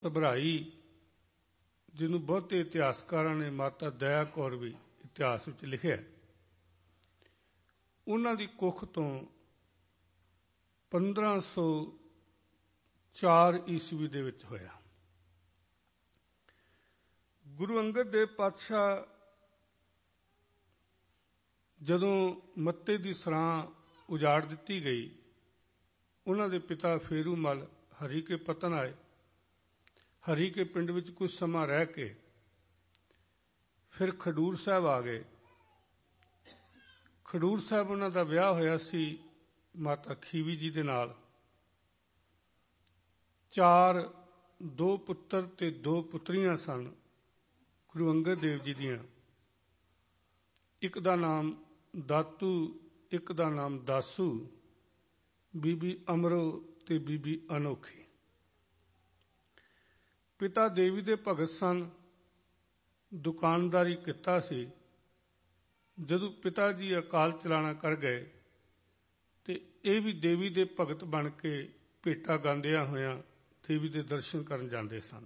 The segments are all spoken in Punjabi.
ਘਬਰਾਈ, ਜਿਹਨੂੰ ਬਹੁਤੇ ਇਤਿਹਾਸਕਾਰਾਂ ਨੇ ਮਾਤਾ ਦਇਆ ਕੌਰ ਵੀ ਇਤਿਹਾਸ ਵਿੱਚ ਲਿਖਿਆ, ਉਹਨਾਂ ਦੀ ਕੁੱਖ ਤੋਂ 1504 ਈਸਵੀ ਦੇ ਵਿੱਚ ਹੋਇਆ। ਗੁਰੂ ਅੰਗਦ ਦੇਵ ਪਾਤਸ਼ਾਹ ਜਦੋਂ ਮੱਤੇ ਦੀ ਸਰਾਂ ਉਜਾੜ ਦਿੱਤੀ ਗਈ, ਉਹਨਾਂ ਦੇ ਪਿਤਾ ਫੇਰੂਮਲ ਹਰੀ ਕੇ ਪਤਨ ਆਏ। ਹਰੀ ਕੇ ਪਿੰਡ ਵਿੱਚ ਕੁਝ ਸਮਾਂ ਰਹਿ ਕੇ ਫਿਰ ਖਡੂਰ ਸਾਹਿਬ ਆ ਗਏ। ਖਡੂਰ ਸਾਹਿਬ ਉਹਨਾਂ ਦਾ ਵਿਆਹ ਹੋਇਆ ਸੀ ਮਾਤਾ ਖੀਵੀ ਜੀ ਦੇ ਨਾਲ। 2 ਪੁੱਤਰ ਤੇ 2 ਪੁੱਤਰੀਆਂ ਸਨ ਗੁਰੂ ਅੰਗਦ ਦੇਵ ਜੀ ਦੀਆਂ। ਇੱਕ ਦਾ ਨਾਮ ਦਾਤੂ, ਇੱਕ ਦਾ ਨਾਮ ਦਾਸੂ, ਬੀਬੀ ਅਮਰੋ ਤੇ ਬੀਬੀ ਅਨੋਖੀ। ਪਿਤਾ ਦੇਵੀ ਦੇ ਭਗਤ ਸਨ, ਦੁਕਾਨਦਾਰੀ ਕੀਤਾ ਸੀ। ਜਦੋਂ ਪਿਤਾ ਜੀ ਅਕਾਲ ਚਲਾਣਾ ਕਰ ਗਏ ਤੇ ਇਹ ਵੀ ਦੇਵੀ ਦੇ ਭਗਤ ਬਣ ਕੇ ਭੇਟਾ ਗਾਉਂਦਿਆਂ ਹੋਇਆਂ ਦੇਵੀ ਦੇ ਦਰਸ਼ਨ ਕਰਨ ਜਾਂਦੇ ਸਨ।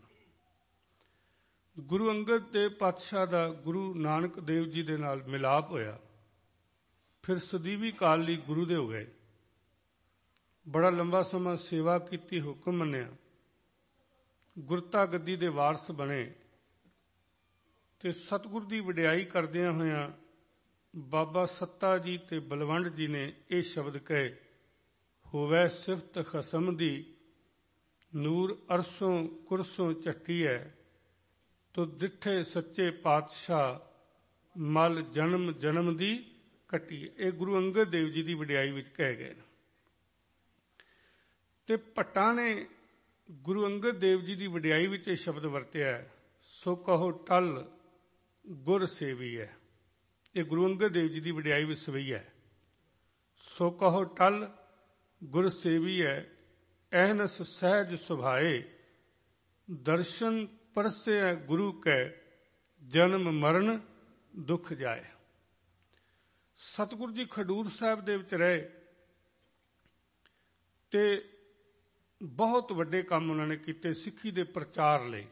ਗੁਰੂ ਅੰਗਦ ਦੇਵ ਪਾਤਸ਼ਾਹ ਦਾ ਗੁਰੂ ਨਾਨਕ ਦੇਵ ਜੀ ਦੇ ਨਾਲ ਮਿਲਾਪ ਹੋਇਆ। ਫਿਰ ਸਦੀਵੀ ਕਾਲ ਲਈ ਗੁਰੂ ਦੇ ਹੋ ਗਏ। ਬੜਾ ਲੰਬਾ ਸਮਾਂ ਸੇਵਾ ਕੀਤੀ, ਹੁਕਮ ਮੰਨਿਆ, ਗੁਰਤਾ ਗੱਦੀ ਦੇ ਵਾਰਸ ਬਣੇ ਤੇ ਸਤਿਗੁਰ ਦੀ ਵਡਿਆਈ ਕਰਦਿਆਂ ਹੋਇਆਂ ਬਾਬਾ ਸੱਤਾ ਜੀ ਤੇ ਬਲਵੰਡ ਜੀ ਨੇ ਇਹ ਸ਼ਬਦ ਕਹੇ, ਹੋਵੇ ਸਿਫਤ ਖਸਮ ਦੀ, ਨੂਰ ਅਰਸੋਂ ਕੁਰਸੋਂ ਝੱਟੀ ਹੈ, ਤੋ ਦਿੱਠੇ ਸੱਚੇ ਪਾਤਸ਼ਾਹ, ਮਲ ਜਨਮ ਜਨਮ ਦੀ ਕੱਟੀ। ਇਹ ਗੁਰੂ ਅੰਗਦ ਦੇਵ ਜੀ ਦੀ ਵਡਿਆਈ ਵਿੱਚ ਕਹੇ ਗਏ ਨੇ। ਤੇ ਭੱਟਾਂ ਨੇ ਗੁਰੂ ਅੰਗਦ ਦੇਵ ਜੀ ਦੀ ਵਡਿਆਈ ਵਿੱਚ ਇਹ ਸ਼ਬਦ ਵਰਤਿਆ, ਸੋ ਕਹੋ ਟਲ ਗੁਰ ਸੇਵੀ ਹੈ। ਇਹ ਗੁਰੂ ਅੰਗਦ ਦੇਵ ਜੀ ਦੀ ਵਡਿਆਈ ਵਿੱਚ ਸਵਈ ਹੈ। ਸੋ ਕਹੋ ਟਲ ਗੁਰ ਸੇਵੀ ਹੈ, ਅਹਨਸ ਸਹਿਜ ਸੁਭਾਏ, ਦਰਸ਼ਨ ਪਰਸੇ ਗੁਰੂ ਕੈ, ਜਨਮ ਮਰਨ ਦੁੱਖ ਜਾਏ। ਸਤਿਗੁਰੂ ਜੀ ਖਡੂਰ ਸਾਹਿਬ ਦੇ ਵਿੱਚ ਰਹੇ ਤੇ ਬਹੁਤ ਵੱਡੇ ਕੰਮ ਉਹਨਾਂ ਨੇ ਕੀਤੇ ਸਿੱਖੀ ਦੇ ਪ੍ਰਚਾਰ ਲਈ।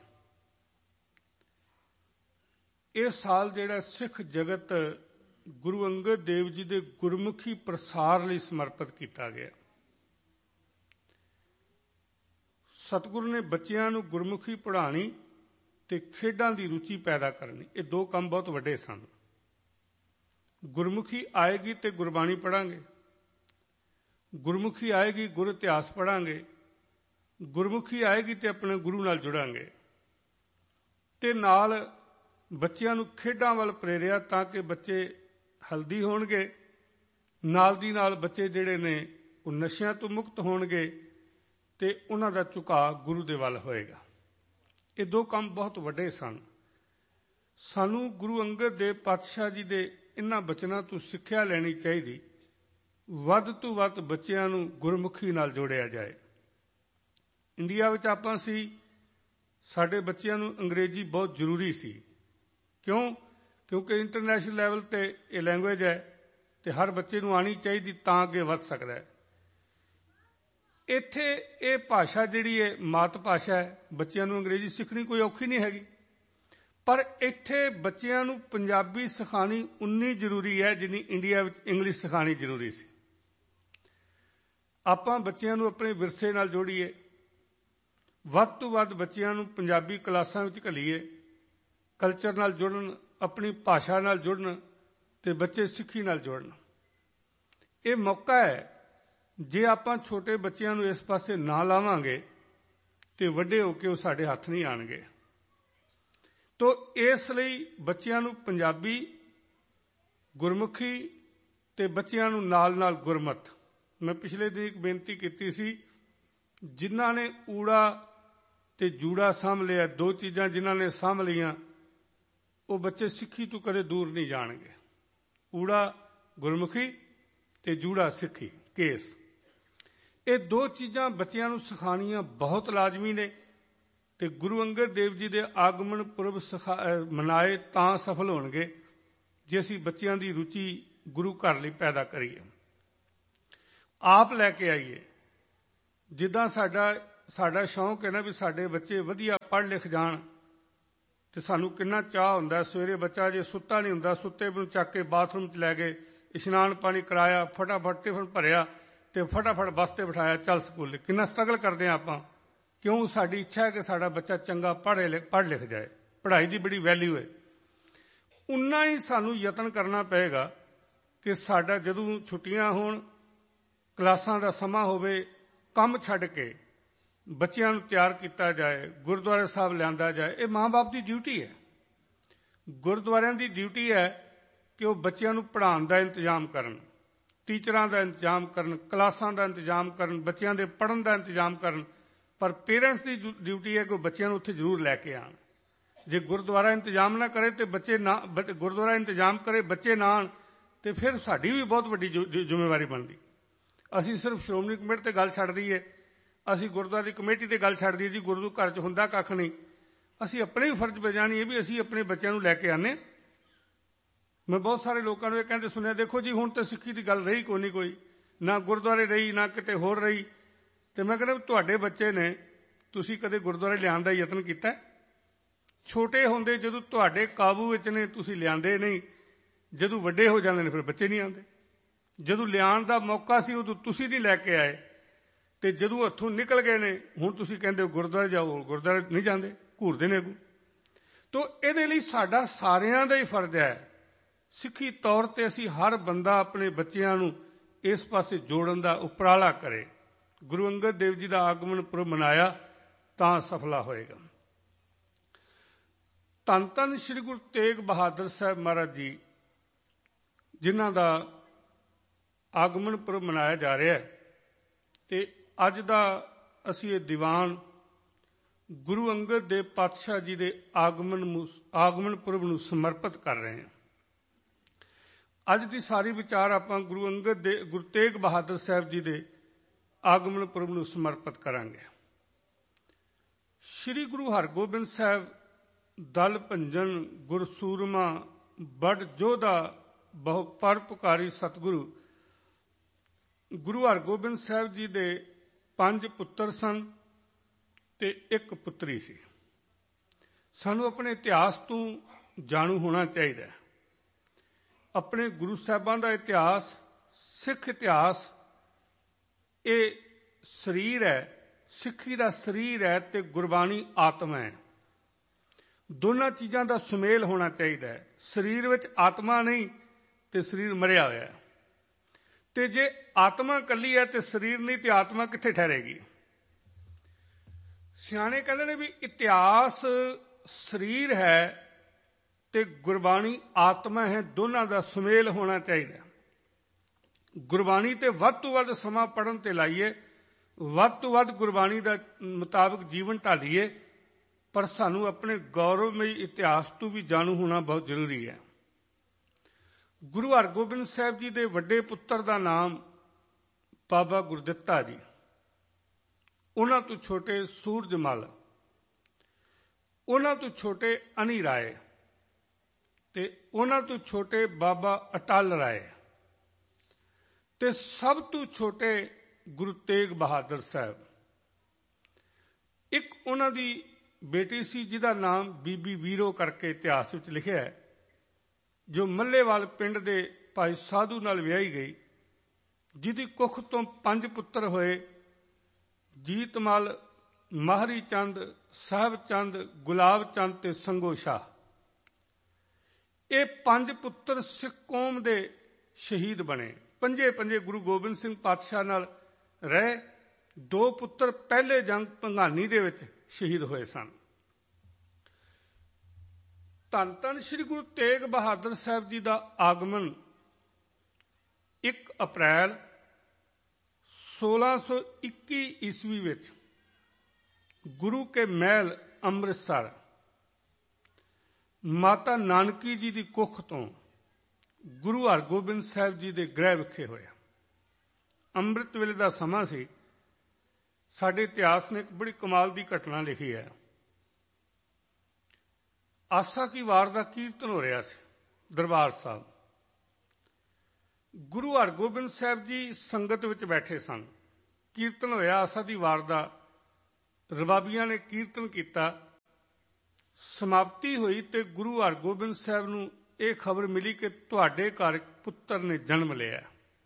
ਇਹ ਸਾਲ ਜਿਹੜਾ ਸਿੱਖ ਜਗਤ ਗੁਰੂ ਅੰਗਦ ਦੇਵ ਜੀ ਦੇ ਗੁਰਮੁਖੀ ਪ੍ਰਸਾਰ ਲਈ ਸਮਰਪਿਤ ਕੀਤਾ ਗਿਆ। ਸਤਿਗੁਰੂ ਨੇ ਬੱਚਿਆਂ ਨੂੰ ਗੁਰਮੁਖੀ ਪੜ੍ਹਾਉਣੀ ਤੇ ਖੇਡਾਂ ਦੀ ਰੁਚੀ ਪੈਦਾ ਕਰਨੀ, ਇਹ 2 ਕੰਮ ਬਹੁਤ ਵੱਡੇ ਸਨ। ਗੁਰਮੁਖੀ ਆਏਗੀ ਤੇ ਗੁਰਬਾਣੀ ਪੜ੍ਹਾਂਗੇ, ਗੁਰਮੁਖੀ ਆਏਗੀ ਗੁਰ ਇਤਿਹਾਸ ਪੜ੍ਹਾਂਗੇ, ਗੁਰਮੁਖੀ ਆਏਗੀ ਤੇ ਆਪਣੇ ਗੁਰੂ ਨਾਲ ਜੁੜਾਂਗੇ। ਤੇ ਨਾਲ ਬੱਚਿਆਂ ਨੂੰ ਖੇਡਾਂ ਵੱਲ ਪ੍ਰੇਰਿਆ ਤਾਂ ਕਿ ਬੱਚੇ ਹੈਲਦੀ ਹੋਣਗੇ, ਨਾਲ ਦੀ ਨਾਲ ਬੱਚੇ ਜਿਹੜੇ ਨੇ ਉਹ ਨਸ਼ਿਆਂ ਤੋਂ ਮੁਕਤ ਹੋਣਗੇ ਤੇ ਉਹਨਾਂ ਦਾ ਝੁਕਾਅ ਗੁਰੂ ਦੇ ਵੱਲ ਹੋਏਗਾ। ਇਹ 2 ਕੰਮ ਬਹੁਤ ਵੱਡੇ ਸਨ। ਸਾਨੂੰ ਗੁਰੂ ਅੰਗਦ ਦੇਵ ਪਾਤਸ਼ਾਹ ਜੀ ਦੇ ਇਹਨਾਂ ਬਚਨਾਂ ਤੋਂ ਸਿੱਖਿਆ ਲੈਣੀ ਚਾਹੀਦੀ, ਵੱਧ ਤੋਂ ਵੱਧ ਬੱਚਿਆਂ ਨੂੰ ਗੁਰਮੁਖੀ ਨਾਲ ਜੋੜਿਆ ਜਾਏ। ਇੰਡੀਆ ਵਿੱਚ ਆਪਾਂ ਸੀ, ਸਾਡੇ ਬੱਚਿਆਂ ਨੂੰ ਅੰਗਰੇਜ਼ੀ ਬਹੁਤ ਜ਼ਰੂਰੀ ਸੀ। ਕਿਉਂ? ਕਿਉਂਕਿ ਇੰਟਰਨੈਸ਼ਨਲ ਲੈਵਲ ਤੇ ਇਹ ਲੈਂਗੁਏਜ ਹੈ ਤੇ ਹਰ ਬੱਚੇ ਨੂੰ ਆਉਣੀ ਚਾਹੀਦੀ, ਤਾਂ ਅੱਗੇ ਵੱਧ ਸਕਦਾ ਹੈ। ਇੱਥੇ ਇਹ ਭਾਸ਼ਾ ਜਿਹੜੀ ਹੈ ਮਾਤ ਭਾਸ਼ਾ ਹੈ, ਬੱਚਿਆਂ ਨੂੰ ਅੰਗਰੇਜ਼ੀ ਸਿੱਖਣੀ ਕੋਈ ਔਖੀ ਨਹੀਂ ਹੈਗੀ, ਪਰ ਇੱਥੇ ਬੱਚਿਆਂ ਨੂੰ ਪੰਜਾਬੀ ਸਿਖਾਉਣੀ ਉਨੀ ਜ਼ਰੂਰੀ ਹੈ ਜਿੰਨੀ ਇੰਡੀਆ ਵਿੱਚ ਇੰਗਲਿਸ਼ ਸਿਖਾਉਣੀ ਜ਼ਰੂਰੀ ਸੀ। ਆਪਾਂ ਬੱਚਿਆਂ ਨੂੰ ਆਪਣੇ ਵਿਰਸੇ ਨਾਲ ਜੋੜੀਏ, ਵੱਧ ਤੋਂ ਵੱਧ ਬੱਚਿਆਂ ਨੂੰ ਪੰਜਾਬੀ ਕਲਾਸਾਂ ਵਿੱਚ ਘੱਲੀਏ, ਕਲਚਰ ਨਾਲ ਜੁੜਨ, ਆਪਣੀ ਭਾਸ਼ਾ ਨਾਲ ਜੁੜਨ ਤੇ ਬੱਚੇ ਸਿੱਖੀ ਨਾਲ ਜੁੜਨ। ਇਹ ਮੌਕਾ ਹੈ। ਜੇ ਆਪਾਂ ਛੋਟੇ ਬੱਚਿਆਂ ਨੂੰ ਇਸ ਪਾਸੇ ਨਾ ਲਾਵਾਂਗੇ ਤੇ ਵੱਡੇ ਹੋ ਕੇ ਉਹ ਸਾਡੇ ਹੱਥ ਨਹੀਂ ਆਉਣਗੇ। ਤੋ ਇਸ ਲਈ ਬੱਚਿਆਂ ਨੂੰ ਪੰਜਾਬੀ, ਗੁਰਮੁਖੀ ਤੇ ਬੱਚਿਆਂ ਨੂੰ ਨਾਲ ਨਾਲ ਗੁਰਮਤ। ਮੈਂ ਪਿਛਲੇ ਦਿਨ ਇੱਕ ਬੇਨਤੀ ਕੀਤੀ ਸੀ, ਜਿਨ੍ਹਾਂ ਨੇ ਊੜਾ ਤੇ ਜੂੜਾ ਸਾਂਭ ਲਿਆ, 2 ਚੀਜ਼ਾਂ ਜਿਨ੍ਹਾਂ ਨੇ ਸਾਂਭ ਲਈਆਂ, ਉਹ ਬੱਚੇ ਸਿੱਖੀ ਤੋਂ ਕਦੇ ਦੂਰ ਨਹੀਂ ਜਾਣਗੇ। ਊੜਾ ਗੁਰਮੁਖੀ ਤੇ ਜੂੜਾ ਸਿੱਖੀ ਕੇਸ। ਇਹ 2 ਚੀਜ਼ਾਂ ਬੱਚਿਆਂ ਨੂੰ ਸਿਖਾਉਣੀਆਂ ਬਹੁਤ ਲਾਜ਼ਮੀ ਨੇ। ਤੇ ਗੁਰੂ ਅੰਗਦ ਦੇਵ ਜੀ ਦੇ ਆਗਮਨ ਪੁਰਬ ਮਨਾਏ ਤਾਂ ਸਫਲ ਹੋਣਗੇ ਜੇ ਅਸੀਂ ਬੱਚਿਆਂ ਦੀ ਰੁਚੀ ਗੁਰੂ ਘਰ ਲਈ ਪੈਦਾ ਕਰੀਏ, ਆਪ ਲੈ ਕੇ ਆਈਏ। ਜਿੱਦਾਂ ਸਾਡਾ ਸਾਡਾ ਸ਼ੌਂਕ ਹੈ ਨਾ ਵੀ ਸਾਡੇ ਬੱਚੇ ਵਧੀਆ ਪੜ੍ਹ ਲਿਖ ਜਾਣ, ਤੇ ਸਾਨੂੰ ਕਿੰਨਾ ਚਾਅ ਹੁੰਦਾ। ਸਵੇਰੇ ਬੱਚਾ ਜੇ ਸੁੱਤਾ ਨਹੀਂ ਹੁੰਦਾ, ਸੁੱਤੇ ਨੂੰ ਚੱਕ ਕੇ ਬਾਥਰੂਮ 'ਚ ਲੈ ਗਏ, ਇਸ਼ਨਾਨ ਪਾਣੀ ਕਰਾਇਆ, ਫਟਾਫਟ ਟਿਫਨ ਭਰਿਆ ਤੇ ਫਟਾਫਟ ਬੱਸ 'ਤੇ ਬਿਠਾਇਆ, ਚੱਲ ਸਕੂਲ। ਕਿੰਨਾ ਸਟਰਗਲ ਕਰਦੇ ਹਾਂ ਆਪਾਂ, ਕਿਉਂ? ਸਾਡੀ ਇੱਛਾ ਹੈ ਕਿ ਸਾਡਾ ਬੱਚਾ ਚੰਗਾ ਪੜ੍ਹ ਲਿਖ ਜਾਏ, ਪੜ੍ਹਾਈ ਦੀ ਬੜੀ ਵੈਲਿਊ ਹੈ। ਉਨਾ ਹੀ ਸਾਨੂੰ ਯਤਨ ਕਰਨਾ ਪਏਗਾ ਕਿ ਸਾਡਾ ਜਦੋਂ ਛੁੱਟੀਆਂ ਹੋਣ, ਕਲਾਸਾਂ ਦਾ ਸਮਾਂ ਹੋਵੇ, ਕੰਮ ਛੱਡ ਕੇ ਬੱਚਿਆਂ ਨੂੰ ਤਿਆਰ ਕੀਤਾ ਜਾਏ, ਗੁਰਦੁਆਰੇ ਸਾਹਿਬ ਲਿਆਂਦਾ ਜਾਏ। ਇਹ ਮਾਂ-ਬਾਪ ਦੀ ਡਿਊਟੀ ਹੈ, ਗੁਰਦੁਆਰਿਆਂ ਦੀ ਡਿਊਟੀ ਹੈ ਕਿ ਉਹ ਬੱਚਿਆਂ ਨੂੰ ਪੜ੍ਹਾਉਣ ਦਾ ਇੰਤਜ਼ਾਮ ਕਰਨ, ਟੀਚਰਾਂ ਦਾ ਇੰਤਜ਼ਾਮ ਕਰਨ, ਕਲਾਸਾਂ ਦਾ ਇੰਤਜ਼ਾਮ ਕਰਨ, ਬੱਚਿਆਂ ਦੇ ਪੜ੍ਹਨ ਦਾ ਇੰਤਜ਼ਾਮ ਕਰਨ। ਪਰ ਪੇਰੈਂਟਸ ਦੀ ਡਿਊਟੀ ਹੈ ਕਿ ਉਹ ਬੱਚਿਆਂ ਨੂੰ ਉੱਥੇ ਜ਼ਰੂਰ ਲੈ ਕੇ ਆਉਣ। ਜੇ ਗੁਰਦੁਆਰਾ ਇੰਤਜ਼ਾਮ ਨਾ ਕਰੇ ਤੇ ਗੁਰਦੁਆਰਾ ਇੰਤਜ਼ਾਮ ਕਰੇ, ਬੱਚੇ ਨਾ ਆਉਣ, ਤੇ ਫਿਰ ਸਾਡੀ ਵੀ ਬਹੁਤ ਵੱਡੀ ਜ਼ਿੰਮੇਵਾਰੀ ਬਣਦੀ। ਅਸੀਂ ਸਿਰਫ ਸ਼੍ਰੋਮਣੀ ਕਮੇਟੀ ਤੇ ਗੱਲ ਛੱਡ ਦਈਏ, ਅਸੀਂ ਗੁਰਦੁਆਰੇ ਦੀ ਕਮੇਟੀ ਤੇ ਗੱਲ ਛੱਡ ਦਈਏ ਜੀ ਗੁਰੂ ਘਰ 'ਚ ਹੁੰਦਾ ਕੱਖ ਨਹੀਂ। ਅਸੀਂ ਆਪਣੇ ਵੀ ਫਰਜ਼ ਬਜਾਣੀਏ ਵੀ ਅਸੀਂ ਆਪਣੇ ਬੱਚਿਆਂ ਨੂੰ ਲੈ ਕੇ ਆਉਂਦੇ। ਮੈਂ ਬਹੁਤ ਸਾਰੇ ਲੋਕਾਂ ਨੂੰ ਇਹ ਕਹਿੰਦੇ ਸੁਣਿਆ, ਦੇਖੋ ਜੀ ਹੁਣ ਤਾਂ ਸਿੱਖੀ ਦੀ ਗੱਲ ਰਹੀ ਕੋਈ ਨਹੀਂ, ਕੋਈ ਨਾ ਗੁਰਦੁਆਰੇ ਰਹੀ ਨਾ ਕਿਤੇ ਹੋਰ ਰਹੀ। ਤੇ ਮੈਂ ਕਹਿੰਦਾ ਤੁਹਾਡੇ ਬੱਚੇ ਨੇ, ਤੁਸੀਂ ਕਦੇ ਗੁਰਦੁਆਰੇ ਲਿਆਉਣ ਦਾ ਯਤਨ ਕੀਤਾ? ਛੋਟੇ ਹੁੰਦੇ ਜਦੋਂ ਤੁਹਾਡੇ ਕਾਬੂ ਵਿੱਚ ਨੇ ਤੁਸੀਂ ਲਿਆਂਦੇ ਨਹੀਂ, ਜਦੋਂ ਵੱਡੇ ਹੋ ਜਾਂਦੇ ਨੇ ਫਿਰ ਬੱਚੇ ਨਹੀਂ ਆਉਂਦੇ। ਜਦੋਂ ਲਿਆਉਣ ਦਾ ਮੌਕਾ ਸੀ ਉਦੋਂ ਤੁਸੀਂ ਨਹੀਂ ਲੈ ਕੇ ਆਏ, ਤੇ ਜਦੋਂ ਹੱਥੋਂ ਨਿਕਲ ਗਏ ਨੇ ਹੁਣ ਤੁਸੀਂ ਕਹਿੰਦੇ ਹੋ ਗੁਰਦੁਆਰੇ ਜਾਓ, ਗੁਰਦੁਆਰੇ ਨਹੀਂ ਜਾਂਦੇ, ਘੂਰਦੇ ਨੇ ਅੱਗੋਂ। ਤੋ ਇਹਦੇ ਲਈ ਸਾਡਾ ਸਾਰਿਆਂ ਦਾ ਹੀ ਫਰਜ਼ ਹੈ, ਸਿੱਖੀ ਤੌਰ ਤੇ ਅਸੀਂ ਹਰ ਬੰਦਾ ਆਪਣੇ ਬੱਚਿਆਂ ਨੂੰ ਇਸ ਪਾਸੇ ਜੋੜਨ ਦਾ ਉਪਰਾਲਾ ਕਰੇ। ਗੁਰੂ ਅੰਗਦ ਦੇਵ ਜੀ ਦਾ ਆਗਮਨ ਪੁਰਬ ਮਨਾਇਆ ਤਾਂ ਸਫਲਾ ਹੋਏਗਾ। ਧੰਨ ਧੰਨ ਸ੍ਰੀ ਗੁਰੂ ਤੇਗ ਬਹਾਦਰ ਸਾਹਿਬ ਮਹਾਰਾਜ ਜੀ, ਜਿਨ੍ਹਾਂ ਦਾ ਆਗਮਨ ਪੁਰਬ ਮਨਾਇਆ ਜਾ ਰਿਹਾ ਹੈ, ਤੇ ਅੱਜ ਦਾ ਅਸੀਂ ਇਹ ਦੀਵਾਨ ਗੁਰੂ ਅੰਗਦ ਦੇਵ ਪਾਤਸ਼ਾਹ ਜੀ ਦੇ ਆਗਮਨ ਪੁਰਬ ਨੂੰ ਸਮਰਪਿਤ ਕਰ ਰਹੇ ਹਾਂ। ਅੱਜ ਦੀ ਸਾਰੀ ਵਿਚਾਰ ਆਪਾਂ ਗੁਰੂ ਤੇਗ ਬਹਾਦਰ ਸਾਹਿਬ ਜੀ ਦੇ ਆਗਮਨ ਪੁਰਬ ਨੂੰ ਸਮਰਪਿਤ ਕਰਾਂਗੇ। ਸ੍ਰੀ ਗੁਰੂ ਹਰਗੋਬਿੰਦ ਸਾਹਿਬ ਦਲ ਭੰਜਨ ਗੁਰ ਸੂਰਮਾ ਬੜ ਜੋਧਾ ਬਹੁ ਪਰਉਪਕਾਰੀ ਸਤਿਗੁਰੂ। ਗੁਰੂ ਹਰਗੋਬਿੰਦ ਸਾਹਿਬ ਜੀ ਦੇ 5 ਪੁੱਤਰ ਸਨ ਤੇ 1 ਪੁੱਤਰੀ ਸੀ। ਸਾਨੂੰ ਆਪਣੇ ਇਤਿਹਾਸ ਤੋਂ ਜਾਣੂ ਹੋਣਾ ਚਾਹੀਦਾ ਹੈ। ਆਪਣੇ ਗੁਰੂ ਸਾਹਿਬਾਂ ਦਾ ਇਤਿਹਾਸ, ਸਿੱਖ ਇਤਿਹਾਸ, ਇਹ ਸਰੀਰ ਹੈ, ਸਿੱਖੀ ਦਾ ਸਰੀਰ ਹੈ ਤੇ ਗੁਰਬਾਣੀ ਆਤਮਾ ਹੈ। ਦੋਨਾਂ ਚੀਜ਼ਾਂ ਦਾ ਸੁਮੇਲ ਹੋਣਾ ਚਾਹੀਦਾ ਹੈ। ਸਰੀਰ ਵਿੱਚ ਆਤਮਾ ਨਹੀਂ ਤੇ ਸਰੀਰ ਮਰਿਆ ਹੋਇਆ ਹੈ, ਤੇ ਜੇ ਆਤਮਾ ਇਕੱਲੀ ਹੈ ਤੇ ਸਰੀਰ ਨਹੀਂ ਤੇ ਆਤਮਾ ਕਿੱਥੇ ਠਹਿਰੇਗੀ? ਸਿਆਣੇ ਕਹਿੰਦੇ ਨੇ ਵੀ ਇਤਿਹਾਸ ਸਰੀਰ ਹੈ ਤੇ ਗੁਰਬਾਣੀ ਆਤਮਾ ਹੈ, ਦੋਨਾਂ ਦਾ ਸੁਮੇਲ ਹੋਣਾ ਚਾਹੀਦਾ। ਗੁਰਬਾਣੀ ਤੇ ਵੱਧ ਤੋਂ ਵੱਧ ਸਮਾਂ ਪੜ੍ਹਨ ਤੇ ਲਾਈਏ, ਵੱਧ ਤੋਂ ਵੱਧ ਗੁਰਬਾਣੀ ਦਾ ਮੁਤਾਬਕ ਜੀਵਨ ਢਾਲੀਏ, ਪਰ ਸਾਨੂੰ ਆਪਣੇ ਗੌਰਵਮਈ ਇਤਿਹਾਸ ਤੋਂ ਵੀ ਜਾਣੂ ਹੋਣਾ ਬਹੁਤ ਜ਼ਰੂਰੀ ਹੈ। ਗੁਰੂ ਹਰਗੋਬਿੰਦ ਸਾਹਿਬ ਜੀ ਦੇ ਵੱਡੇ ਪੁੱਤਰ ਦਾ ਨਾਮ ਬਾਬਾ ਗੁਰਦਿੱਤਾ ਜੀ, ਉਹਨਾਂ ਤੋਂ ਛੋਟੇ ਸੂਰਜਮਲ, ਉਹਨਾਂ ਤੋਂ ਛੋਟੇ ਅਨੀ ਰਾਏ ਤੇ ਉਹਨਾਂ ਤੋਂ ਛੋਟੇ ਬਾਬਾ ਅਟਲ ਰਾਏ, ਤੇ ਸਭ ਤੋਂ ਛੋਟੇ ਗੁਰੂ ਤੇਗ ਬਹਾਦਰ ਸਾਹਿਬ। ਇੱਕ ਉਹਨਾਂ ਦੀ ਬੇਟੀ ਸੀ ਜਿਹਦਾ ਨਾਮ ਬੀਬੀ ਵੀਰੋ ਕਰਕੇ ਇਤਿਹਾਸ ਵਿੱਚ ਲਿਖਿਆ ਹੈ, ਜੋ ਮੱਲੇਵਾਲ ਪਿੰਡ ਦੇ ਭਾਈ ਸਾਧੂ ਨਾਲ ਵਿਆਹੀ ਗਈ, ਜਿਹਦੀ ਕੁੱਖ ਤੋਂ 5 ਪੁੱਤਰ ਹੋਏ, ਜੀਤਮਲ, ਮਾਹਰੀ ਚੰਦ, ਸਾਹਿਬ ਚੰਦ, ਗੁਲਾਬ ਚੰਦ ਤੇ ਸੰਗੋ ਸ਼ਾਹ। ਇਹ 5 ਪੁੱਤਰ ਸਿੱਖ ਕੌਮ ਦੇ ਸ਼ਹੀਦ ਬਣੇ। ਪੰਜੇ ਗੁਰੂ ਗੋਬਿੰਦ ਸਿੰਘ ਪਾਤਸ਼ਾਹ ਨਾਲ ਰਹੇ। 2 ਪੁੱਤਰ ਪਹਿਲੇ ਜੰਗ ਭੰਗਾਣੀ ਦੇ ਵਿੱਚ ਸ਼ਹੀਦ ਹੋਏ ਸਨ। ਧੰਨ ਧੰਨ ਸ੍ਰੀ ਗੁਰੂ ਤੇਗ ਬਹਾਦਰ ਸਾਹਿਬ ਜੀ ਦਾ ਆਗਮਨ 1 ਅਪ੍ਰੈਲ 1621 ਈਸਵੀ ਵਿੱਚ ਗੁਰੂ ਕੇ ਮਹਿਲ ਅੰਮ੍ਰਿਤਸਰ ਮਾਤਾ ਨਾਨਕੀ ਜੀ ਦੀ ਕੁੱਖ ਤੋਂ ਗੁਰੂ ਹਰਗੋਬਿੰਦ ਸਾਹਿਬ ਜੀ ਦੇ ਗ੍ਰਹਿ ਵਿਖੇ ਹੋਇਆ। ਅੰਮ੍ਰਿਤ ਵੇਲੇ ਦਾ ਸਮਾਂ ਸੀ। ਸਾਡੇ ਇਤਿਹਾਸ ਨੇ ਇੱਕ ਬੜੀ ਕਮਾਲ ਦੀ ਘਟਨਾ ਲਿਖੀ ਹੈ। ਆਸਾ ਕੀ ਵਾਰ ਦਾ ਕੀਰਤਨ ਹੋ ਰਿਹਾ ਸੀ ਦਰਬਾਰ ਸਾਹਿਬ। ਗੁਰੂ ਹਰਗੋਬਿੰਦ ਸਾਹਿਬ ਜੀ ਸੰਗਤ ਵਿੱਚ ਬੈਠੇ ਸਨ। ਕੀਰਤਨ ਹੋਇਆ ਆਸਾ ਦੀ ਵਾਰ ਦਾ, ਰਬਾਬੀਆਂ ਨੇ ਕੀਰਤਨ ਕੀਤਾ। ਸਮਾਪਤੀ ਹੋਈ ਤੇ ਗੁਰੂ ਹਰਗੋਬਿੰਦ ਸਾਹਿਬ ਨੂੰ ਇਹ ਖਬਰ ਮਿਲੀ ਕਿ ਤੁਹਾਡੇ ਘਰ ਇੱਕ ਪੁੱਤਰ ਨੇ ਜਨਮ ਲਿਆ।